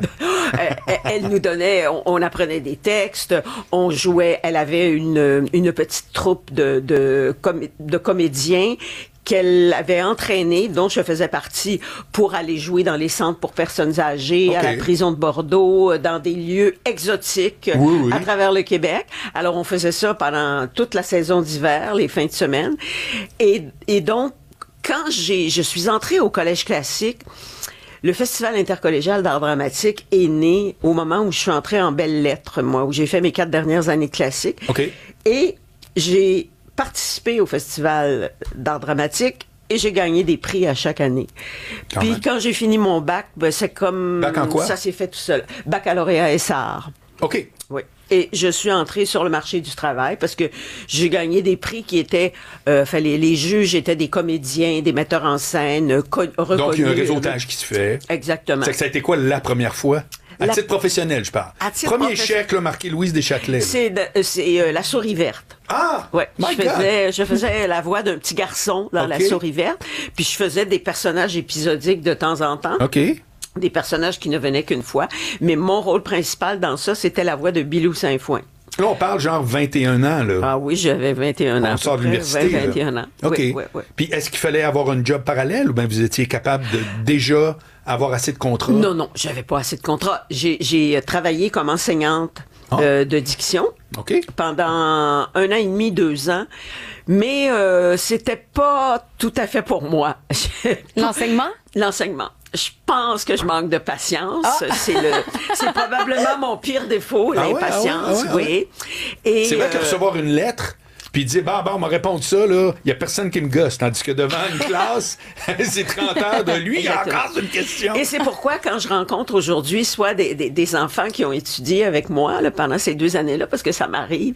elle, elle nous donnait, on, on apprenait des textes, on jouait, elle avait une, une petite troupe de, de, com- de comédiens qu'elle avait entraîné, dont je faisais partie, pour aller jouer dans les centres pour personnes âgées, okay. à la prison de Bordeaux, dans des lieux exotiques oui, oui. à travers le Québec. Alors, on faisait ça pendant toute la saison d'hiver, les fins de semaine. Et, et donc, quand j'ai, je suis entrée au Collège classique, le Festival intercollégial d'art dramatique est né au moment où je suis entrée en belles lettres, moi, où j'ai fait mes quatre dernières années de classique. Okay. Et j'ai participé au Festival d'art dramatique et j'ai gagné des prix à chaque année. Quand Puis même. Quand j'ai fini mon bac, ben, c'est comme... Bac en quoi? Ça s'est fait tout seul. Baccalauréat S A R. OK. Oui. Et je suis entrée sur le marché du travail parce que j'ai gagné des prix qui étaient... Euh, les, les juges étaient des comédiens, des metteurs en scène co- reconnus. Donc, il y a un réseautage qui se fait. Exactement. C'est que ça a été quoi la première fois? À la... titre professionnel, je parle. À titre Premier professe... chèque, là, marqué Louise Deschâtelet. C'est, de, c'est euh, La Souris Verte. Ah! Ouais. My je faisais, je faisais la voix d'un petit garçon dans okay. La Souris Verte. Puis je faisais des personnages épisodiques de temps en temps. OK. Des personnages qui ne venaient qu'une fois. Mais mon rôle principal dans ça, c'était la voix de Bilou Saint-Foin. Là, on parle genre vingt et un ans, là. Ah oui, j'avais vingt et un ans. On sort de l'université. vingt, vingt et un ans. OK. Oui, oui, oui. Puis est-ce qu'il fallait avoir un job parallèle ou bien vous étiez capable de déjà avoir assez de contrats? Non, non, j'avais pas assez de contrats. J'ai, j'ai travaillé comme enseignante ah. euh, de diction okay. pendant un an et demi, deux ans. Mais euh, c'était pas tout à fait pour moi. L'enseignement? L'enseignement. Je pense que je manque de patience. Ah. C'est le, c'est probablement mon pire défaut, ah l'impatience. Ouais, ah ouais, ah ouais, oui. Et c'est vrai euh, que recevoir une lettre, puis dire, bah, bah, on m'a répondu ça, là, il y a personne qui me gosse. Tandis que devant une classe, c'est trente heures de lui, il y a encore une question. Et c'est pourquoi, quand je rencontre aujourd'hui, soit des, des, des enfants qui ont étudié avec moi, là, pendant ces deux années-là, parce que ça m'arrive,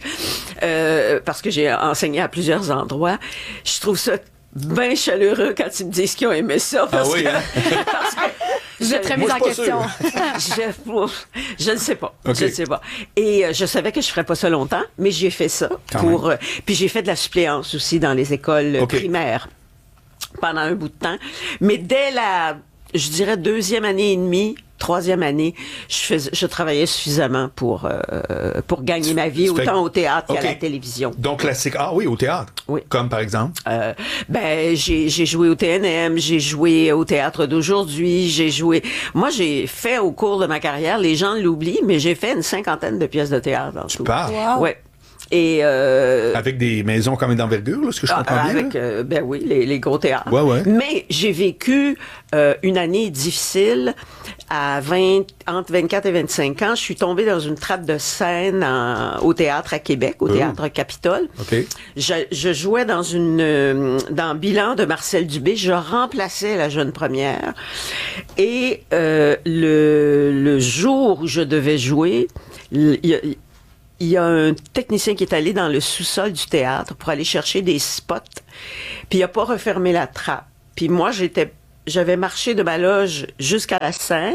euh, parce que j'ai enseigné à plusieurs endroits, je trouve ça bien chaleureux quand ils me disent qu'ils ont aimé ça. Parce ah oui, que, hein? parce que Vous êtes remise en question. je, je ne sais pas. Okay. Je ne sais pas. Et euh, je savais que je ferais pas ça longtemps, mais j'ai fait ça. Quand pour. Euh, puis j'ai fait de la suppléance aussi dans les écoles euh, Okay. primaires pendant un bout de temps. Mais dès la, je dirais, deuxième année et demie, troisième année, je, fais, je travaillais suffisamment pour, euh, pour gagner ma vie, Ça fait- autant au théâtre Okay. qu'à la télévision. Donc, classique. Ah oui, au théâtre. Oui. Comme par exemple. Euh, ben, j'ai, j'ai joué au T N M, j'ai joué au Théâtre d'aujourd'hui, j'ai joué... Moi, j'ai fait au cours de ma carrière, les gens l'oublient, mais j'ai fait une cinquantaine de pièces de théâtre en tout. Super. Wow. Ouais. Et euh, Avec des maisons quand même d'envergure, là, ce que je comprends ah, bien. avec, là? euh, ben oui, les, les gros théâtres. Ouais, ouais. Mais j'ai vécu euh, une année difficile à vingt, entre vingt-quatre et vingt-cinq ans. Je suis tombée dans une trappe de scène en- au théâtre à Québec, au Oh. théâtre Capitole. OK. Je, je jouais dans une euh, dans Bilan de Marcel Dubé. Je remplaçais la jeune première. Et euh, le, le jour où je devais jouer, il y a, il y a un technicien qui est allé dans le sous-sol du théâtre pour aller chercher des spots. Puis il a pas refermé la trappe. Puis moi, j'étais, j'avais marché de ma loge jusqu'à la scène,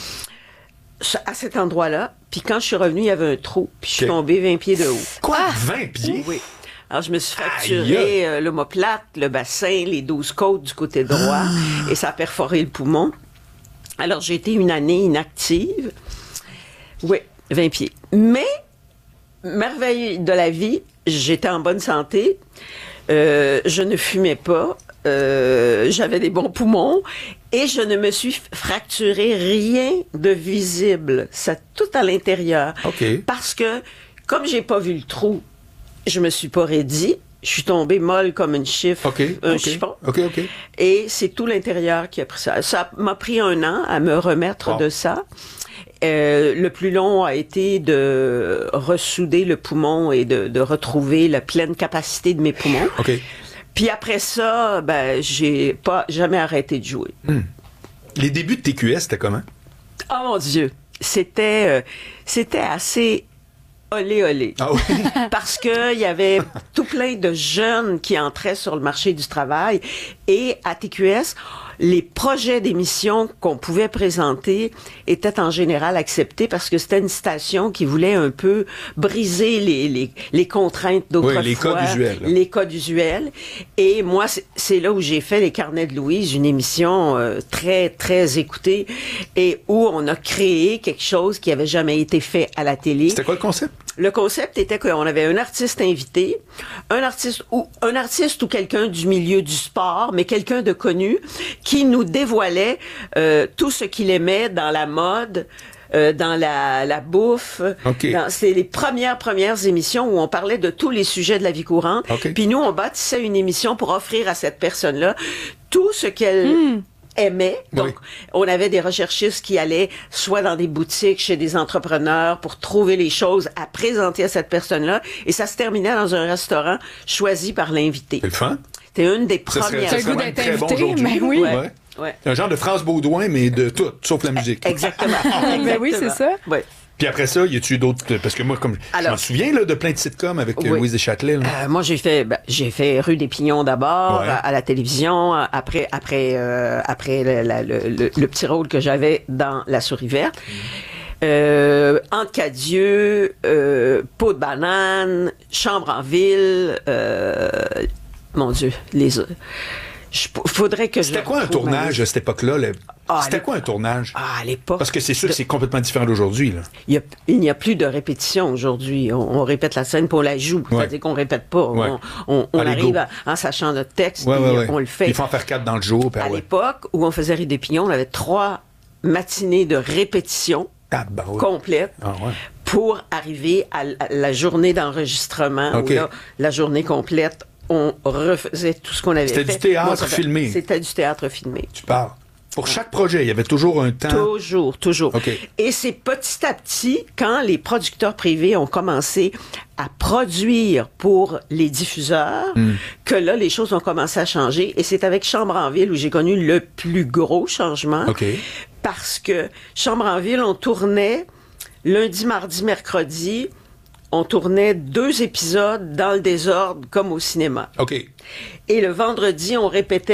à cet endroit-là. Puis quand je suis revenue, il y avait un trou. Puis je suis OK. tombée vingt pieds de haut. Quoi? vingt pieds? Oui. Alors, je me suis Aïe. fracturé euh, l'omoplate, le bassin, les douze côtes du côté droit, et ça a perforé le poumon. Alors, j'ai été une année inactive. Oui, vingt pieds. Mais, merveille de la vie, j'étais en bonne santé. Euh, je ne fumais pas. Euh, j'avais des bons poumons. Et je ne me suis fracturé rien de visible. C'est tout à l'intérieur. OK. Parce que, comme j'ai pas vu le trou, je me suis pas raidie. Je suis tombée molle comme une chiffre, OK. un OK. chiffon. OK, OK. Et c'est tout l'intérieur qui a pris ça. Ça m'a pris un an à me remettre Wow. de ça. Euh, le plus long a été de ressouder le poumon et de, de retrouver la pleine capacité de mes poumons. OK. Puis après ça, ben, j'ai pas jamais arrêté de jouer. Hmm. Les débuts de T Q S, c'était comment? Oh mon Dieu! C'était, euh, c'était assez olé olé. Ah oui? Parce que il y avait tout plein de jeunes qui entraient sur le marché du travail. Et à T Q S, les projets d'émissions qu'on pouvait présenter étaient en général acceptés parce que c'était une station qui voulait un peu briser les, les, les contraintes d'autrefois. Oui, les codes usuels. Les codes usuels. Et moi, c'est- c'est là où j'ai fait Les Carnets de Louise, une émission euh, très, très écoutée et où on a créé quelque chose qui avait jamais été fait à la télé. C'était quoi le concept? Le concept était qu'on avait un artiste invité, un artiste ou un artiste ou quelqu'un du milieu du sport, mais quelqu'un de connu, qui nous dévoilait euh, tout ce qu'il aimait dans la mode, euh, dans la, la bouffe. OK. Dans- C'est les premières premières émissions où on parlait de tous les sujets de la vie courante. OK. Puis nous, on bâtissait une émission pour offrir à cette personne-là tout ce qu'elle aimait. Donc, Oui. on avait des recherchistes qui allaient soit dans des boutiques, chez des entrepreneurs pour trouver les choses à présenter à cette personne-là. Et ça se terminait dans un restaurant choisi par l'invité. C'est le fun? C'était une des Ça serait, premières. ça T'as le serait goût même d'être très bon invité, aujourd'hui. mais oui. Ouais. Ouais. Un genre de France Baudouin, mais de tout, sauf la musique. Exactement. Ben oui, c'est ça. Ouais. Puis après ça, y a-tu d'autres... Parce que moi, comme je Alors- m'en souviens là, de plein de sitcoms avec euh, Oui. Louise Deschâtelet. là. Euh, moi, j'ai fait, ben, j'ai fait Rue des Pignons d'abord, Ouais. à, à la télévision, après, après, euh, après le, la- le- le- le petit rôle que j'avais dans La Souris verte. Euh, Entre Cadieux, euh, Peau de banane, Chambre en ville, euh, mon Dieu, les... Je, faudrait que je C'était quoi un retrouve ma tournage à cette époque-là? le- Ah, C'était le- quoi un tournage? Ah, à l'époque. Parce que c'est sûr de- que c'est complètement différent d'aujourd'hui. là. Il, y a- il n'y a plus de répétition aujourd'hui. On, on répète la scène pour la joue. Ouais. C'est-à-dire qu'on répète pas. Ouais. On, on, on Allez, arrive go. à- en sachant notre texte Ouais, et ouais, ouais. on le Puis fait. il faut en faire quatre dans le jour. puis À ah ouais. l'époque où on faisait Rue des Pignons, on avait trois matinées de répétition Ah, ben ouais. complète Ah, ouais. pour arriver à, l- à la journée d'enregistrement. OK. Où là, la journée complète, on refaisait tout ce qu'on avait fait. C'était du théâtre Moi, ça fait- filmé. C'était du théâtre filmé. Tu parles. Pour chaque projet, il y avait toujours un temps. Toujours, toujours. OK. Et c'est petit à petit, quand les producteurs privés ont commencé à produire pour les diffuseurs, Hmm. que là, les choses ont commencé à changer. Et c'est avec Chambre en ville où j'ai connu le plus gros changement. OK. Parce que Chambre en ville, on tournait lundi, mardi, mercredi. On tournait deux épisodes dans le désordre, comme au cinéma. OK. Et le vendredi, on répétait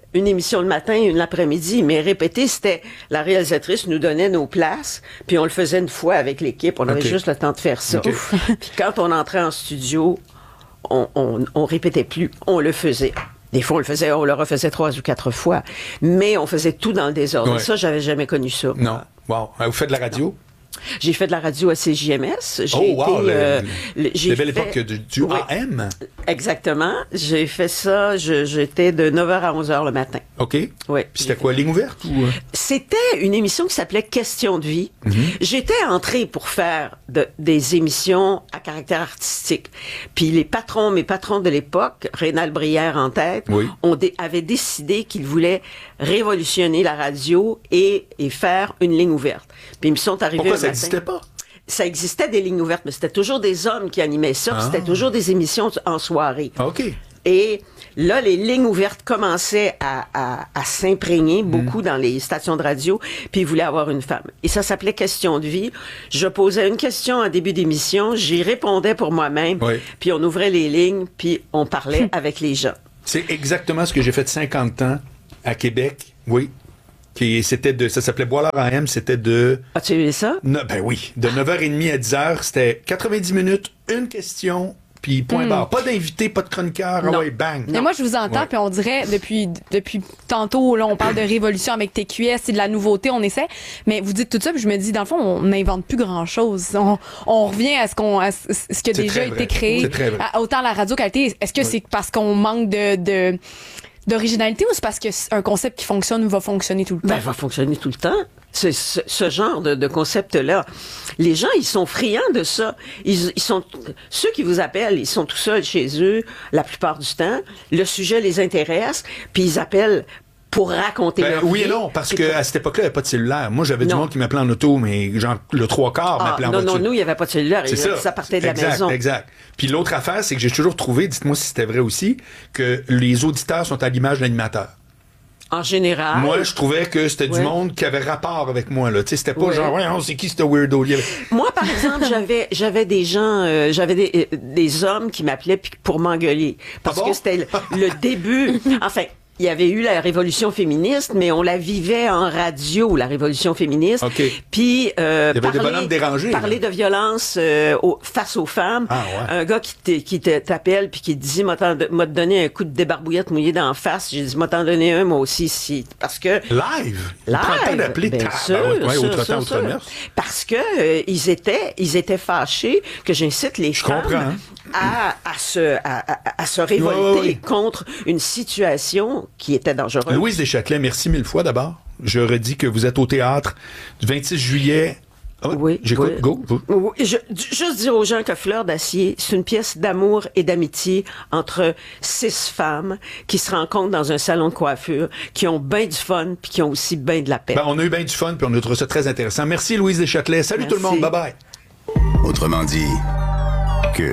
une émission le matin et une l'après-midi, mais répéter, c'était la réalisatrice nous donnait nos places, puis on le faisait une fois avec l'équipe. On avait Okay. juste le temps de faire ça. Okay. Puis quand on entrait en studio, on, on, on répétait plus, on le faisait. Des fois, on le faisait, on le refaisait trois ou quatre fois, mais on faisait tout dans le désordre. Ouais. Ça, j'avais jamais connu ça. Non. Wow. Vous faites de la radio? J'ai fait de la radio à C J M S. J'ai Oh, wow! été, Le, euh, le, le- j'ai la belle fait- époque du, du Oui. A M. Exactement. J'ai fait ça, je- j'étais de neuf heures à onze heures le matin. OK. Oui. Puis c'était quoi, ligne ouverte ou... C'était une émission qui s'appelait Question de vie. Mhm. J'étais entrée pour faire de- des émissions à caractère artistique. Puis les patrons, mes patrons de l'époque, Rénal Brière en tête, Oui. ont dé- avaient décidé qu'ils voulaient révolutionner la radio et, et faire une ligne ouverte. Puis ils me sont arrivés Pourquoi un ça matin. n'existait pas? Ça existait des lignes ouvertes, mais c'était toujours des hommes qui animaient ça, puis Ah. c'était toujours des émissions en soirée. OK. Et là, les lignes ouvertes commençaient à, à, à s'imprégner Mm. beaucoup dans les stations de radio, puis ils voulaient avoir une femme. Et ça s'appelait Question de vie. Je posais une question en début d'émission, j'y répondais pour moi-même, Oui. puis on ouvrait les lignes, puis on parlait avec les gens. C'est exactement ce que j'ai fait cinquante ans à Québec. Oui. Qui, c'était de, ça s'appelait Bois-Laure A M, c'était de... As-tu vu ça? No- ben oui, de neuf heures trente à dix heures, c'était quatre-vingt-dix minutes, une question, puis point Mm. barre. Pas d'invité, pas de chroniqueur, ah Non. ouais, bang. Mais moi, je vous entends, Ouais. puis on dirait, depuis, depuis tantôt, là, on parle de révolution avec T Q S, c'est de la nouveauté, on essaie. Mais vous dites tout ça, puis je me dis, dans le fond, on n'invente plus grand-chose. On, on revient à ce qu'on, à ce ce qui a C'est déjà très été vrai. créé. C'est très vrai. À- autant la radio-qualité, est-ce que c'est parce qu'on manque de, de, d'originalité ou c'est parce que c'est un concept qui fonctionne va fonctionner tout le temps? Ben, va fonctionner tout le temps. C'est ce, ce genre de, de concept-là. Les gens, ils sont friands de ça. Ils, ils sont, ceux qui vous appellent, ils sont tout seuls chez eux la plupart du temps. Le sujet les intéresse, puis ils appellent pour raconter Ben, leur oui vie. et non, parce Puis que pour- à cette époque-là, il n'y avait pas de cellulaire. Moi, j'avais du Non. monde qui m'appelait en auto, mais genre le trois quarts Ah, m'appelait en non, voiture. non, nous, il n'y avait pas de cellulaire. C'est ça. Ça partait de la exact, maison. Exact. Puis l'autre affaire, c'est que j'ai toujours trouvé, dites-moi si c'était vrai aussi, que les auditeurs sont à l'image de l'animateur. En général. Moi, je trouvais que c'était du Ouais. monde qui avait rapport avec moi. Là. Tu sais, c'était pas Ouais. genre, ouais, on sait qui ce weirdo. Il y avait- Moi, par exemple, j'avais j'avais des gens, euh, j'avais des, euh, des hommes qui m'appelaient puis pour m'engueuler parce Ah bon? que c'était le, le début. Enfin. Il y avait eu la révolution féministe, mais on la vivait en radio, la révolution féministe. OK. Puis euh, Il y avait des parler, bonhommes dérangés, parler de violence euh, au- face aux femmes. Ah, ouais. Un gars qui te- qui te- t'appelle puis qui te dit, m'a t'en- m'a te donné un coup de débarbouillette mouillé d'en face. J'ai dit, m'a t'en donné un moi aussi, si parce que Live. Il prend le temps Live, d'appeler. bien ta- sûr, ben ouais, ouais, sûr, autre sûr, temps, autre sûr. mœurs. Parce que euh, ils étaient, ils étaient fâchés que j'incite les Je femmes comprends, hein. à, à se, à, à- à se révolter Ouais, ouais, ouais. contre une situation qui était dangereuse. Louise Deschâtelet, merci mille fois d'abord. Je redis que vous êtes au théâtre du vingt-six juillet. Ah ouais, Oui, j'écoute. oui. Go. go. Oui, je- juste dire aux gens que Fleur d'acier, c'est une pièce d'amour et d'amitié entre six femmes qui se rencontrent dans un salon de coiffure, qui ont bien du fun puis qui ont aussi bien de la paix. Ben, on a eu bien du fun puis on a trouvé ça très intéressant. Merci Louise Deschâtelet. Salut Merci. tout le monde. Bye bye. Autrement dit, Cube.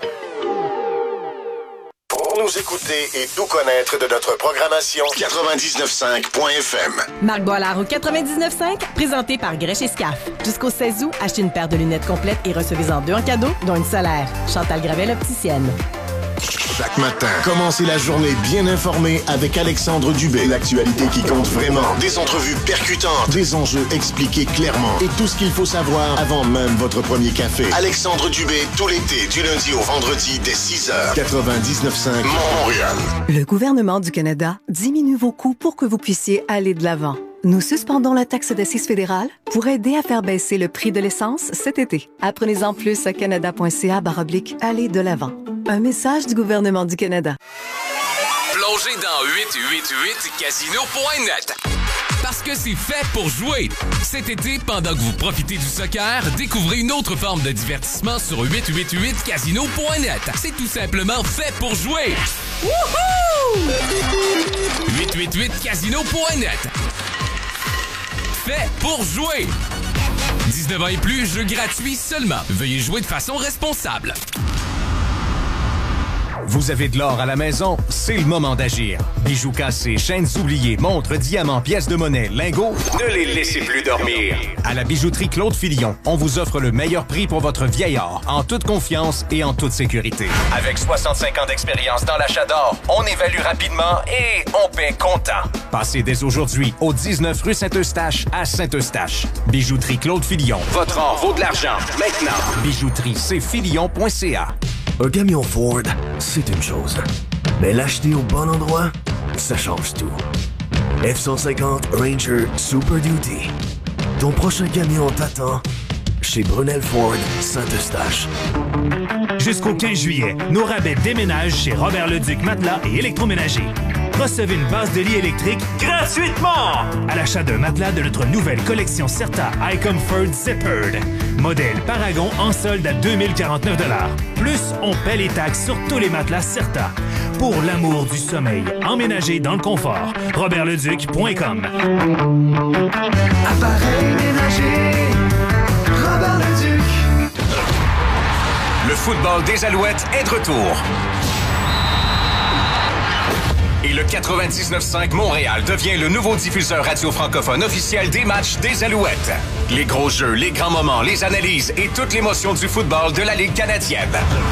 Pour nous écouter et tout connaître de notre programmation, quatre-vingt-dix-neuf cinq point F M. Marc Boilard au quatre-vingt-dix-neuf cinq, présenté par Grèche et Scaf. Jusqu'au seize août, achetez une paire de lunettes complètes et recevez-en deux en cadeau, dont une solaire. Chantal Gravel, opticienne. Chaque matin, commencez la journée bien informée avec Alexandre Dubé. L'actualité qui compte vraiment. Des entrevues percutantes, des enjeux expliqués clairement et tout ce qu'il faut savoir avant même votre premier café. Alexandre Dubé, tout l'été, du lundi au vendredi, dès six heures. quatre-vingt-dix-neuf cinq Montréal. Le gouvernement du Canada diminue vos coûts pour que vous puissiez aller de l'avant. Nous suspendons la taxe d'assises fédérale pour aider à faire baisser le prix de l'essence cet été. Apprenez-en plus à canada.ca baroblique aller de l'avant. Un message du gouvernement du Canada. Plongez dans huit huit huit casino point net. Parce que c'est fait pour jouer. Cet été, pendant que vous profitez du soccer, découvrez une autre forme de divertissement sur huit huit huit casino point net. C'est tout simplement fait pour jouer. Wouhou! huit huit huit casino point net. Fait pour jouer. dix-neuf ans et plus, jeu gratuit seulement. Veuillez jouer de façon responsable. Vous avez de l'or à la maison? C'est le moment d'agir. Bijoux cassés, chaînes oubliées, montres, diamants, pièces de monnaie, lingots, ne les laissez plus dormir. À la bijouterie Claude Filion, on vous offre le meilleur prix pour votre vieil or, en toute confiance et en toute sécurité. Avec soixante-cinq ans d'expérience dans l'achat d'or, on évalue rapidement et on paie comptant. Passez dès aujourd'hui au dix-neuf rue Saint-Eustache à Saint-Eustache. Bijouterie Claude Filion. Votre or vaut de l'argent. Maintenant, bijouterie c filion point c a. Un camion Ford, c'est une chose. Mais l'acheter au bon endroit, ça change tout. F cent cinquante Ranger Super Duty. Ton prochain camion t'attend chez Brunel Ford Saint-Eustache. Jusqu'au quinze juillet, nos rabais déménagent chez Robert Leduc Matelas et Électroménager. Recevez une base de lit électrique gratuitement à l'achat d'un matelas de notre nouvelle collection Certa iComfort Zippered. Modèle Paragon en solde à deux mille quarante-neuf dollars. Plus, on paie les taxes sur tous les matelas Certa. Pour l'amour du sommeil, emménagé dans le confort. robert leduc point com. Appareil ménager, Robert Leduc. Le football des Alouettes est de retour. Et le quatre-vingt-dix-neuf cinq Montréal devient le nouveau diffuseur radio francophone officiel des matchs des Alouettes. Les gros jeux, les grands moments, les analyses et toute l'émotion du football de la Ligue canadienne.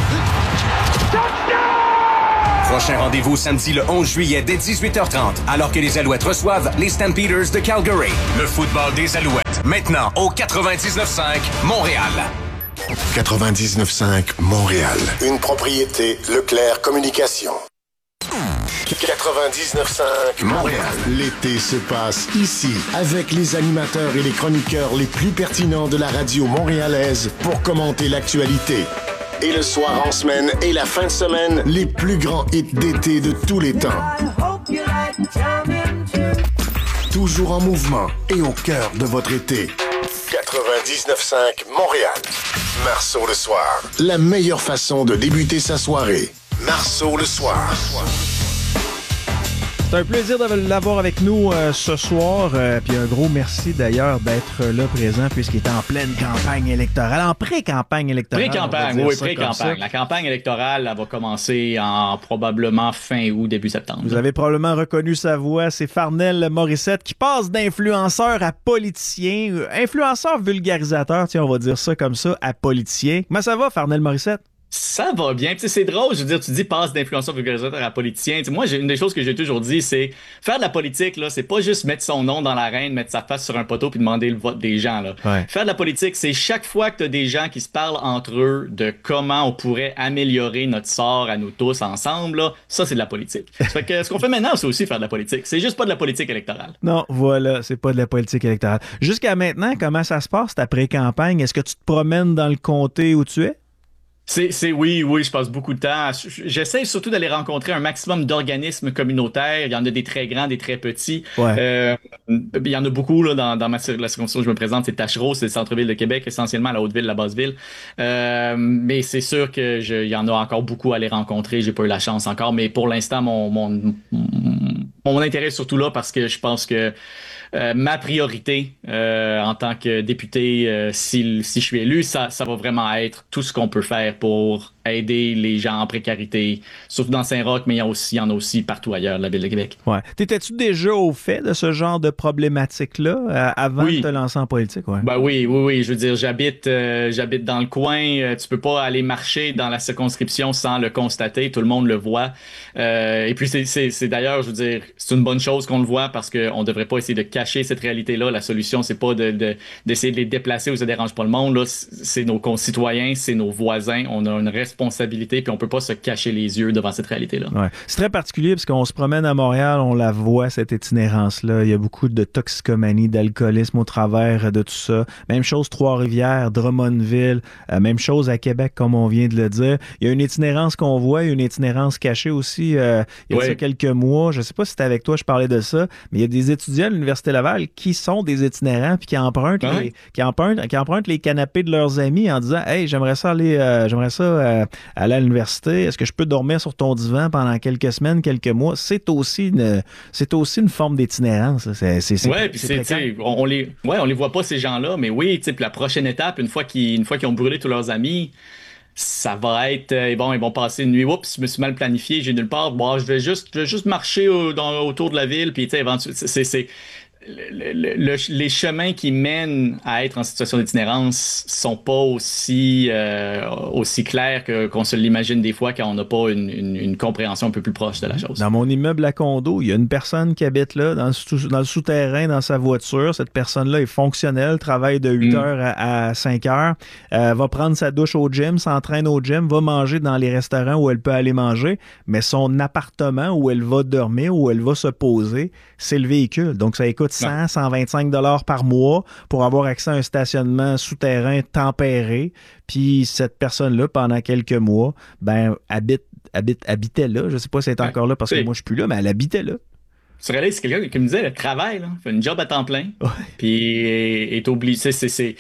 Prochain rendez-vous samedi le onze juillet dès dix-huit heures trente, alors que les Alouettes reçoivent les Stampeders de Calgary. Le football des Alouettes, maintenant au quatre-vingt-dix-neuf cinq Montréal. quatre-vingt-dix-neuf cinq Montréal. Une propriété Leclerc Communication. quatre-vingt-dix-neuf cinq Montréal. L'été se passe ici avec les animateurs et les chroniqueurs les plus pertinents de la radio montréalaise pour commenter l'actualité. Et le soir en semaine et la fin de semaine, les plus grands hits d'été de tous les temps. Toujours en mouvement et au cœur de votre été. quatre-vingt-dix-neuf cinq Montréal. Marceau le soir. La meilleure façon de débuter sa soirée. Marceau le soir. C'est un plaisir de l'avoir avec nous euh, ce soir. Euh, puis un gros merci d'ailleurs d'être là présent puisqu'il est en pleine campagne électorale, en pré-campagne électorale. Pré-campagne, oui, pré-campagne. La campagne électorale, elle va commencer en probablement fin août, début septembre. Vous avez probablement reconnu sa voix, c'est Farnell Morissette qui passe d'influenceur à politicien, influenceur vulgarisateur, tiens, on va dire ça comme ça, à politicien. Comment ça va, Farnell Morissette? Ça va bien. Tu sais, c'est drôle, je veux dire, tu dis passe d'influenceur vulgarisateur à politicien. Tu sais, moi, j'ai, une des choses que j'ai toujours dit, c'est faire de la politique, là, c'est pas juste mettre son nom dans l'arène, mettre sa face sur un poteau puis demander le vote des gens, là. Ouais. Faire de la politique, c'est chaque fois que tu as des gens qui se parlent entre eux de comment on pourrait améliorer notre sort à nous tous ensemble, là, ça, c'est de la politique. Ça fait que ce qu'on fait maintenant, c'est aussi faire de la politique. C'est juste pas de la politique électorale. Non, voilà, c'est pas de la politique électorale. Jusqu'à maintenant, comment ça se passe, ta pré-campagne? Est-ce que tu te promènes dans le comté où tu es? C'est, c'est oui, oui, je passe beaucoup de temps. J'essaie surtout d'aller rencontrer un maximum d'organismes communautaires. Il y en a des très grands, des très petits. Ouais. Euh, il y en a beaucoup là, dans, dans ma, la circonscription où je me présente. C'est Tachereau, c'est le centre-ville de Québec, essentiellement la Haute-Ville, la Basse-Ville. Euh, mais c'est sûr que je, il y en a encore beaucoup à aller rencontrer. J'ai pas eu la chance encore, mais pour l'instant, mon, mon, mon intérêt est surtout là parce que je pense que Euh, ma priorité euh, en tant que député, euh, si, si je suis élu, ça, ça va vraiment être tout ce qu'on peut faire pour aider les gens en précarité, surtout dans Saint-Roch, mais il y, a aussi, il y en a aussi partout ailleurs de la Ville de Québec. Ouais. T'étais-tu déjà au fait de ce genre de problématique-là euh, avant oui. de te lancer en politique? Ouais. Ben oui, oui, oui. Je veux dire, j'habite, euh, j'habite dans le coin. Euh, tu peux pas aller marcher dans la circonscription sans le constater. Tout le monde le voit. Euh, et puis, c'est, c'est, c'est d'ailleurs, je veux dire, c'est une bonne chose qu'on le voit parce qu'on devrait pas essayer de cacher cette réalité-là. La solution, c'est pas de, de, d'essayer de les déplacer où ça dérange pas le monde. Là, c'est nos concitoyens, c'est nos voisins. On a une responsabilité, puis on peut pas se cacher les yeux devant cette réalité-là. Ouais. C'est très particulier parce qu'on se promène à Montréal, on la voit, cette itinérance-là. Il y a beaucoup de toxicomanie, d'alcoolisme au travers de tout ça. Même chose Trois-Rivières, Drummondville, euh, même chose à Québec, comme on vient de le dire. Il y a une itinérance qu'on voit, il y a une itinérance cachée aussi. Euh, il y a ouais. ça quelques mois, je sais pas si c'était avec toi, je parlais de ça, mais il y a des étudiants à l'Université Laval qui sont des itinérants puis qui empruntent, ouais. les, qui empruntent, qui empruntent les canapés de leurs amis en disant « Hey, j'aimerais ça aller, euh, j'aimerais ça euh, aller à l'université. Est-ce que je peux dormir sur ton divan pendant quelques semaines, quelques mois? » C'est aussi une, c'est aussi une forme d'itinérance. C'est, c'est, c'est, ouais, puis c'est, c'est on, on les, ouais, on les voit pas ces gens-là, mais oui, tu sais, puis la prochaine étape, une fois qu'ils, une fois qu'ils ont brûlé tous leurs amis, ça va être, euh, bon, ils vont passer une nuit, oups, je me suis mal planifié, j'ai nulle part, bon, je vais juste, je vais juste marcher au- dans- autour de la ville, puis tu sais, éventuellement, c'est, c'est, le- le- le- les chemins qui mènent à être en situation d'itinérance sont pas aussi, euh, aussi clairs que, qu'on se l'imagine des fois quand on n'a pas une, une, une compréhension un peu plus proche de la chose. Dans mon immeuble à condo, il y a une personne qui habite là, dans le, sous- dans le souterrain, dans sa voiture. Cette personne-là est fonctionnelle, travaille de huit heures à, à cinq heures, euh, va prendre sa douche au gym, s'entraîne au gym, va manger dans les restaurants où elle peut aller manger, mais son appartement où elle va dormir, où elle va se poser, c'est le véhicule. Donc, ça coûte cent, cent vingt-cinq dollars par mois pour avoir accès à un stationnement souterrain tempéré. Puis cette personne-là, pendant quelques mois, ben habite, habite, habitait là. Je sais pas si elle est encore là parce que moi, je suis plus là, mais elle habitait là. Tu réalises, c'est quelqu'un qui me disait, le travail, là, fait une job à temps plein, puis est, est obligé, c'est, c'est, c'est-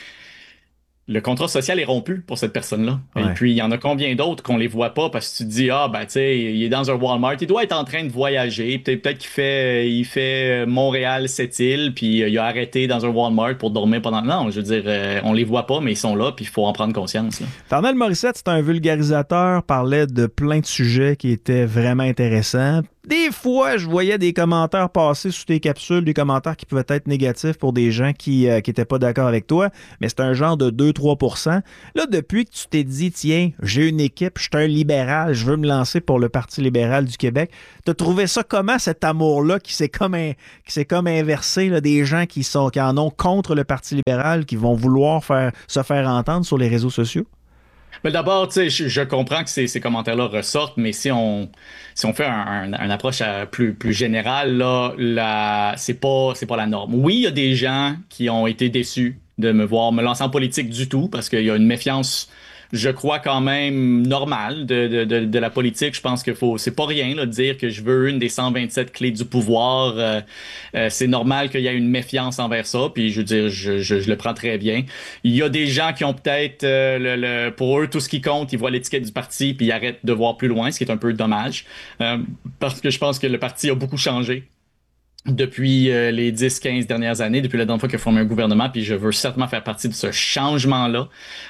le contrat social est rompu pour cette personne-là. Et Ouais. puis, il y en a combien d'autres qu'on les voit pas parce que tu te dis, ah, ben, tu sais, il est dans un Walmart, il doit être en train de voyager. Peut-être, peut-être qu'il fait, il fait Montréal, cette île, puis euh, il a arrêté dans un Walmart pour dormir pendant. Non, je veux dire, euh, on les voit pas, mais ils sont là, puis il faut en prendre conscience. Là. Fernand Morissette, c'est un vulgarisateur, parlait de plein de sujets qui étaient vraiment intéressants. Des fois, je voyais des commentaires passer sous tes capsules, des commentaires qui pouvaient être négatifs pour des gens qui euh, qui étaient pas d'accord avec toi, mais c'est un genre de deux à trois pour cent. Là, depuis que tu t'es dit, tiens, j'ai une équipe, je suis un libéral, je veux me lancer pour le Parti libéral du Québec, t'as trouvé ça comment, cet amour-là qui s'est comme, un- qui s'est comme inversé, là, des gens qui, sont, qui en ont contre le Parti libéral, qui vont vouloir faire, se faire entendre sur les réseaux sociaux? Mais d'abord, tu sais, je, je comprends que ces, ces commentaires-là ressortent, mais si on, si on fait un, un- une approche euh, plus, plus générale, là, la, c'est pas, c'est pas la norme. Oui, il y a des gens qui ont été déçus de me voir me lancer en politique du tout, parce qu'il y a une méfiance, je crois, quand même normale de, de, de, de la politique. Je pense que faut, c'est pas rien là, de dire que je veux une des cent vingt-sept clés du pouvoir. Euh, euh, c'est normal qu'il y ait une méfiance envers ça, puis je veux dire, je, je, je le prends très bien. Il y a des gens qui ont peut-être, euh, le, le, pour eux, tout ce qui compte, ils voient l'étiquette du parti, puis ils arrêtent de voir plus loin, ce qui est un peu dommage, euh, parce que je pense que le parti a beaucoup changé depuis euh, les dix quinze dernières années, depuis la dernière fois qu'il a formé un gouvernement, puis je veux certainement faire partie de ce changement-là.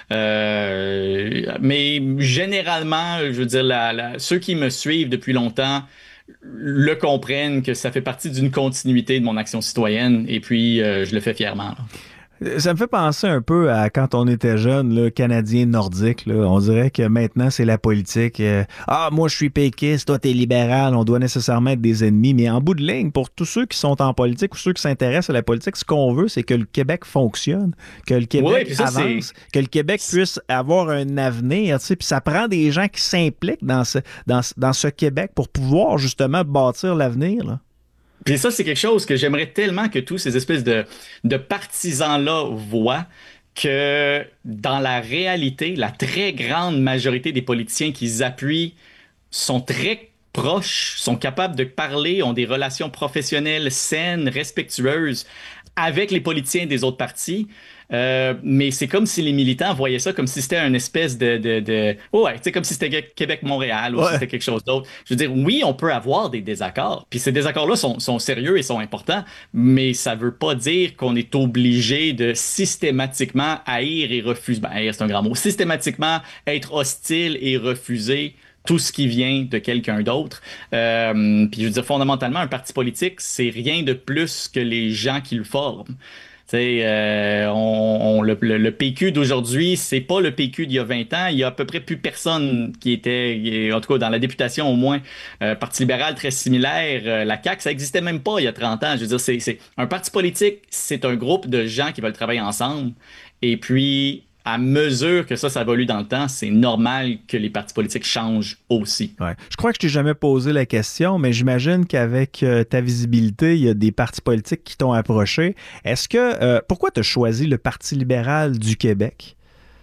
Euh, mais généralement, je veux dire, la, la, ceux qui me suivent depuis longtemps le comprennent que ça fait partie d'une continuité de mon action citoyenne, et puis euh, je le fais fièrement. Là. Ça me fait penser un peu à quand on était jeune, là, Canadien nordique. Là. On dirait que maintenant, c'est la politique. Euh, ah, moi, je suis péquiste, toi, t'es libéral, on doit nécessairement être des ennemis. Mais en bout de ligne, pour tous ceux qui sont en politique ou ceux qui s'intéressent à la politique, ce qu'on veut, c'est que le Québec fonctionne, que le Québec Ouais, puis ça, avance, c'est- que le Québec puisse avoir un avenir. Tu sais, puis ça prend des gens qui s'impliquent dans ce, dans, ce- dans ce Québec pour pouvoir justement bâtir l'avenir. Là. Puis ça, c'est quelque chose que j'aimerais tellement que tous ces espèces de, de partisans-là voient, que dans la réalité, la très grande majorité des politiciens qu'ils appuient sont très proches, sont capables de parler, ont des relations professionnelles saines, respectueuses avec les politiciens des autres partis. Euh, mais c'est comme si les militants voyaient ça comme si c'était une espèce de... de, de... Ouais, tu sais, comme si c'était Québec-Montréal ou Ouais. si c'était quelque chose d'autre. Je veux dire, oui, on peut avoir des désaccords. Puis ces désaccords-là sont, sont sérieux et sont importants, mais ça veut pas dire qu'on est obligé de systématiquement haïr et refuser... Ben, haïr, c'est un grand mot. Systématiquement être hostile et refuser tout ce qui vient de quelqu'un d'autre. Euh, puis je veux dire, fondamentalement, un parti politique, c'est rien de plus que les gens qui le forment. Tu sais, euh, on, on- le, le- le P Q d'aujourd'hui, c'est pas le P Q d'il y a vingt ans. Il y a à peu près plus personne qui était, en tout cas dans la députation au moins, euh, Parti libéral très similaire. Euh, la C A Q, ça existait même pas il y a trente ans. Je veux dire, c'est, c'est un parti politique, c'est un groupe de gens qui veulent travailler ensemble. Et puis, à mesure que ça, ça évolue dans le temps, c'est normal que les partis politiques changent aussi. Ouais. Je crois que je t'ai jamais posé la question, mais j'imagine qu'avec euh, ta visibilité, il y a des partis politiques qui t'ont approché. Est-ce que euh, pourquoi tu as choisi le Parti libéral du Québec?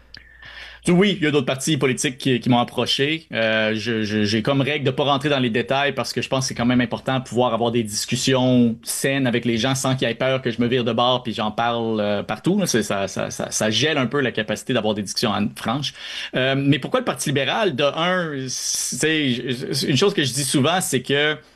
Oui, il y a d'autres partis politiques qui, qui m'ont approché. Euh, je- je- j'ai comme règle de ne pas rentrer dans les détails parce que je pense que c'est quand même important de pouvoir avoir des discussions saines avec les gens sans qu'il y ait peur que je me vire de bord puis j'en parle euh, partout. là. C'est- Ça, ça, ça, ça gèle un peu la capacité d'avoir des discussions en- franches. Euh, mais pourquoi le Parti libéral? De un, c'est une chose que je dis souvent, c'est que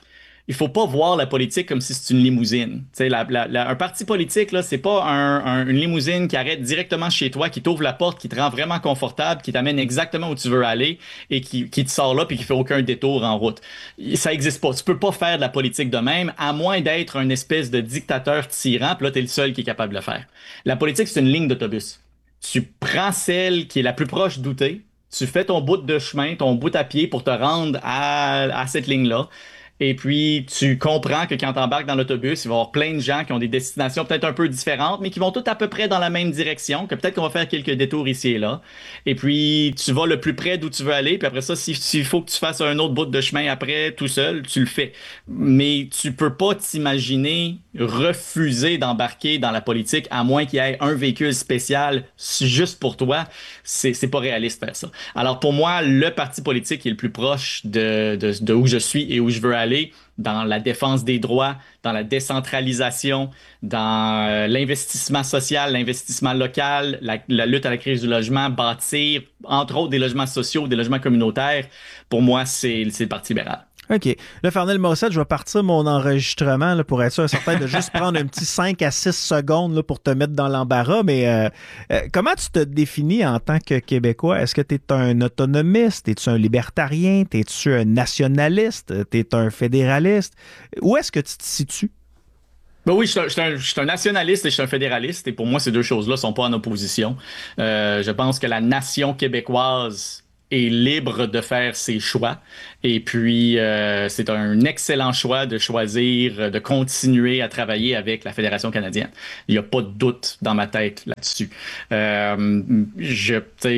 il faut pas voir la politique comme si c'est une limousine. Tu sais, la, la, la, un parti politique, là, c'est pas un, un, une limousine qui arrête directement chez toi, qui t'ouvre la porte, qui te rend vraiment confortable, qui t'amène exactement où tu veux aller et qui, qui te sort là puis qui fait aucun détour en route. Ça existe pas. Tu peux pas faire de la politique de même, à moins d'être un espèce de dictateur tyran, puis là, t'es le seul qui est capable de le faire. La politique, c'est une ligne d'autobus. Tu prends celle qui est la plus proche d'où t'es, tu fais ton bout de chemin, ton bout à pied pour te rendre à, à cette ligne-là. Et puis, tu comprends que quand tu embarques dans l'autobus, il va y avoir plein de gens qui ont des destinations peut-être un peu différentes, mais qui vont toutes à peu près dans la même direction, que peut-être qu'on va faire quelques détours ici et là. Et puis, tu vas le plus près d'où tu veux aller, puis après ça, s'il si faut que tu fasses un autre bout de chemin après, tout seul, tu le fais. Mais tu peux pas t'imaginer refuser d'embarquer dans la politique, à moins qu'il y ait un véhicule spécial juste pour toi. C'est, c'est pas réaliste de faire ça. Alors, pour moi, le parti politique qui est le plus proche de, de, de où je suis et où je veux aller, dans la défense des droits, dans la décentralisation, dans euh, l'investissement social, l'investissement local, la, la lutte à la crise du logement, bâtir, entre autres, des logements sociaux, des logements communautaires, pour moi, c'est, c'est le Parti libéral. OK. Là, Fernel Morissette, je vais partir mon enregistrement là, pour être sûr certain de juste prendre un petit cinq à six secondes là, pour te mettre dans l'embarras. Mais euh, euh, comment tu te définis en tant que Québécois? Est-ce que tu es un autonomiste? Es-tu un libertarien? Es-tu un nationaliste? T'es un fédéraliste? Où est-ce que tu te situes? Ben oui, je suis, un, je, suis un, je suis un nationaliste et je suis un fédéraliste. Et pour moi, ces deux choses-là sont pas en opposition. Euh, je pense que la nation québécoise est libre de faire ses choix. Et puis, euh, c'est un excellent choix de choisir, de continuer à travailler avec la Fédération canadienne. Il n'y a pas de doute dans ma tête là-dessus. Euh, je,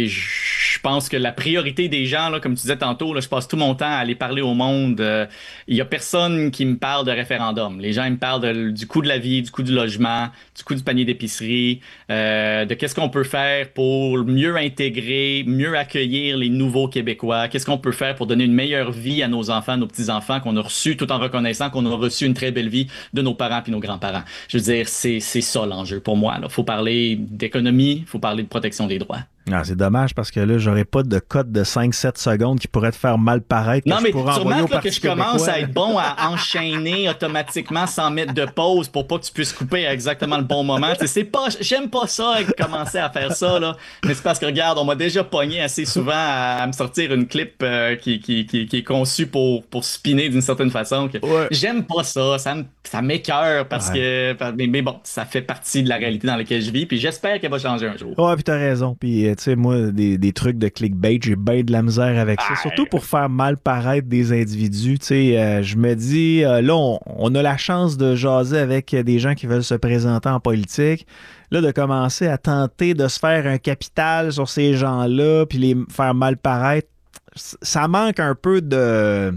je pense que la priorité des gens, là, comme tu disais tantôt, là, je passe tout mon temps à aller parler au monde. Euh, il n'y a personne qui me parle de référendum. Les gens ils me parlent de, du coût de la vie, du coût du logement, du coût du panier d'épicerie, euh, de qu'est-ce qu'on peut faire pour mieux intégrer, mieux accueillir les nouveaux Québécois, qu'est-ce qu'on peut faire pour donner une meilleure vie à nos enfants, nos petits-enfants qu'on a reçus, tout en reconnaissant qu'on a reçu une très belle vie de nos parents puis nos grands-parents. Je veux dire, c'est, c'est ça l'enjeu pour moi. Il faut parler d'économie, il faut parler de protection des droits. Ah, c'est dommage parce que là, j'aurais pas de code de cinq sept secondes qui pourrait te faire mal paraître. Non, mais tu remarques là, que je commence à être bon à enchaîner automatiquement sans mettre de pause pour pas que tu puisses couper à exactement le bon moment. Tu sais, c'est pas, j'aime pas ça, commencer à faire ça, là. Mais c'est parce que, regarde, on m'a déjà pogné assez souvent à, à me sortir une clip euh, qui, qui, qui, qui est conçue pour, pour spinner d'une certaine façon. Que ouais. J'aime pas ça, ça, ça m'écoeure parce ouais. que. Mais, mais bon, ça fait partie de la réalité dans laquelle je vis, puis j'espère qu'elle va changer un jour. Ouais, puis t'as raison. Puis, tu sais, moi, des, des trucs de clickbait, j'ai bien de la misère avec ça. Aïe. Surtout pour faire mal paraître des individus. Tu sais, euh, je me dis, euh, là, on, on a la chance de jaser avec des gens qui veulent se présenter en politique. Là, de commencer à tenter de se faire un capital sur ces gens-là, puis les faire mal paraître, ça manque un peu de...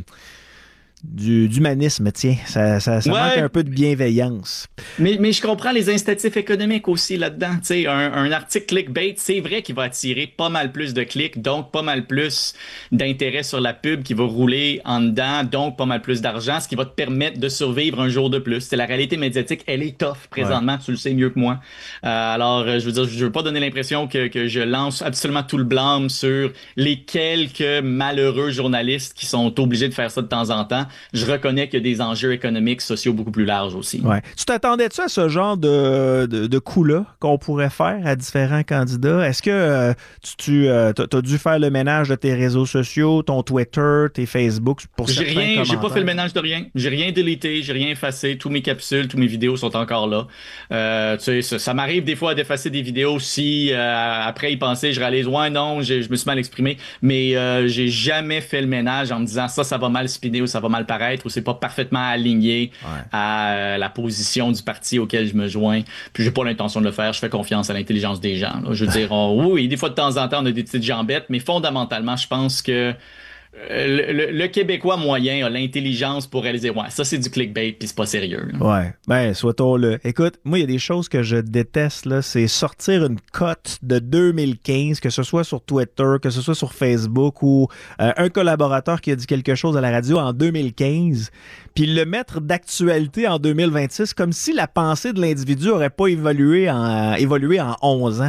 Du, d'humanisme, tiens. Ça, ça, ça ouais. manque un peu de bienveillance. Mais, mais je comprends les incitatifs économiques aussi là-dedans. Tu sais, un, un article clickbait, c'est vrai qu'il va attirer pas mal plus de clics, donc pas mal plus d'intérêt sur la pub qui va rouler en dedans, donc pas mal plus d'argent, ce qui va te permettre de survivre un jour de plus. C'est la réalité médiatique, elle est tough présentement, ouais. Tu le sais mieux que moi. Euh, alors, je veux dire, je veux pas donner l'impression que, que je lance absolument tout le blâme sur les quelques malheureux journalistes qui sont obligés de faire ça de temps en temps. Je reconnais qu'il y a des enjeux économiques, sociaux beaucoup plus larges aussi. Ouais. Tu t'attendais-tu à ce genre de, de, de coup-là qu'on pourrait faire à différents candidats? Est-ce que euh, tu, tu euh, as dû faire le ménage de tes réseaux sociaux, ton Twitter, tes Facebook pour j'ai certains rien, j'ai pas fait le ménage de rien. J'ai rien délité, j'ai rien effacé. Tous mes capsules, tous mes vidéos sont encore là. Euh, tu sais, ça, ça m'arrive des fois d'effacer des vidéos si euh, après y penser, je réalise ouais non, je me suis mal exprimé, mais euh, j'ai jamais fait le ménage en me disant ça, ça va mal spinner ou ça va mal paraître ou c'est pas parfaitement aligné ouais. à euh, la position du parti auquel je me joins. Puis j'ai pas l'intention de le faire. Je fais confiance à l'intelligence des gens. Là. Je veux dire, on, oui, des fois de temps en temps, on a des petites jambettes, mais fondamentalement, je pense que Le, le, le Québécois moyen a l'intelligence pour réaliser ouais, ça c'est du clickbait puis c'est pas sérieux. Là. Ouais, ben soit-on-le. Écoute, moi il y a des choses que je déteste là, c'est sortir une cote de deux mille quinze, que ce soit sur Twitter, que ce soit sur Facebook ou euh, un collaborateur qui a dit quelque chose à la radio en deux mille quinze, puis le mettre d'actualité en deux mille vingt-six comme si la pensée de l'individu aurait pas évolué en, euh, évolué en onze ans.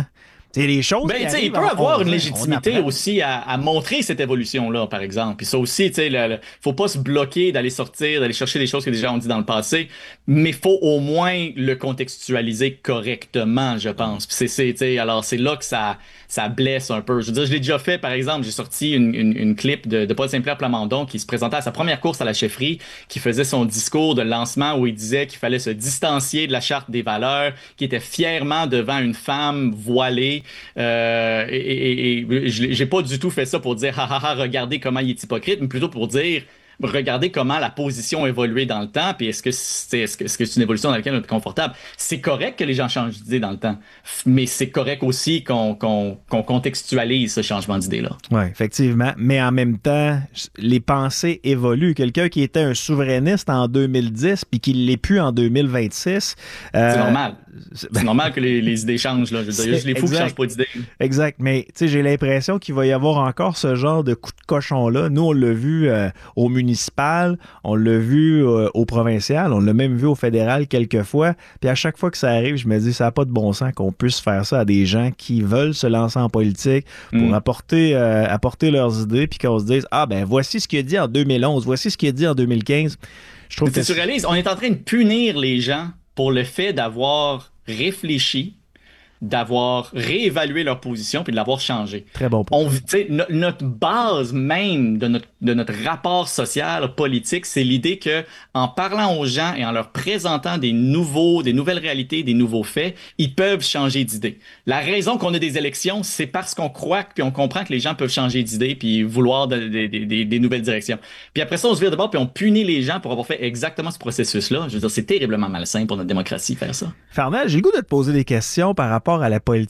C'est les choses. Ben, qui il peut arrivent, avoir on- une on légitimité apprend. aussi à, à montrer cette évolution-là, par exemple. Puis ça aussi, tu sais, le, le- faut pas se bloquer d'aller sortir, d'aller chercher des choses que déjà on dit dans le passé, mais faut au moins le contextualiser correctement, je pense. Puis c'est, c'est, tu sais, alors c'est là que ça, ça blesse un peu. Je veux dire, je l'ai déjà fait, par exemple, j'ai sorti une, une, une clip de, de Paul Saint-Pierre Plamondon qui se présentait à sa première course à la chefferie, qui faisait son discours de lancement où il disait qu'il fallait se distancier de la charte des valeurs, qui était fièrement devant une femme voilée. Euh, et, et, et je- j'ai pas du tout fait ça pour dire ha ha ha, regardez comment il est hypocrite, mais plutôt pour dire regardez comment la position a évolué dans le temps, puis est-ce que c'est est-ce que, est-ce que c'est une évolution dans laquelle on est confortable. C'est correct que les gens changent d'idée dans le temps, mais c'est correct aussi qu'on qu'on qu'on contextualise ce changement d'idée-là. Oui, effectivement. Mais en même temps, les pensées évoluent. Quelqu'un qui était un souverainiste en deux mille dix puis qui ne l'est plus en deux mille vingt-six. euh, C'est normal. C'est normal que les, les idées changent. Là. Je veux dire, il y a juste les fous qui Exact. changent pas d'idée. Exact. Mais tu sais, j'ai l'impression qu'il va y avoir encore ce genre de coup de cochon-là. Nous, on l'a vu euh, au municipal, on l'a vu euh, au provincial, on l'a même vu au fédéral quelques fois. Puis à chaque fois que ça arrive, je me dis, ça n'a pas de bon sens qu'on puisse faire ça à des gens qui veulent se lancer en politique pour Mm. apporter, euh, apporter leurs idées, puis qu'on se dise, ah ben voici ce qu'il a dit en deux mille onze, voici ce qu'il a dit en deux mille quinze. Je trouve Mais que tu réalises, on est en train de punir les gens pour le fait d'avoir réfléchi, d'avoir réévalué leur position puis de l'avoir changé. Très bon point. On, tu sais, no- notre base même de notre, de notre rapport social, politique, c'est l'idée que en parlant aux gens et en leur présentant des nouveaux, des nouvelles réalités, des nouveaux faits, ils peuvent changer d'idée. La raison qu'on a des élections, c'est parce qu'on croit puis on comprend que les gens peuvent changer d'idée puis vouloir de- de- de- de- des nouvelles directions. Puis après ça, on se vire de bord puis on punit les gens pour avoir fait exactement ce processus-là. Je veux dire, c'est terriblement malsain pour notre démocratie faire ça. Fernand, j'ai le goût de te poser des questions par rapport à la politique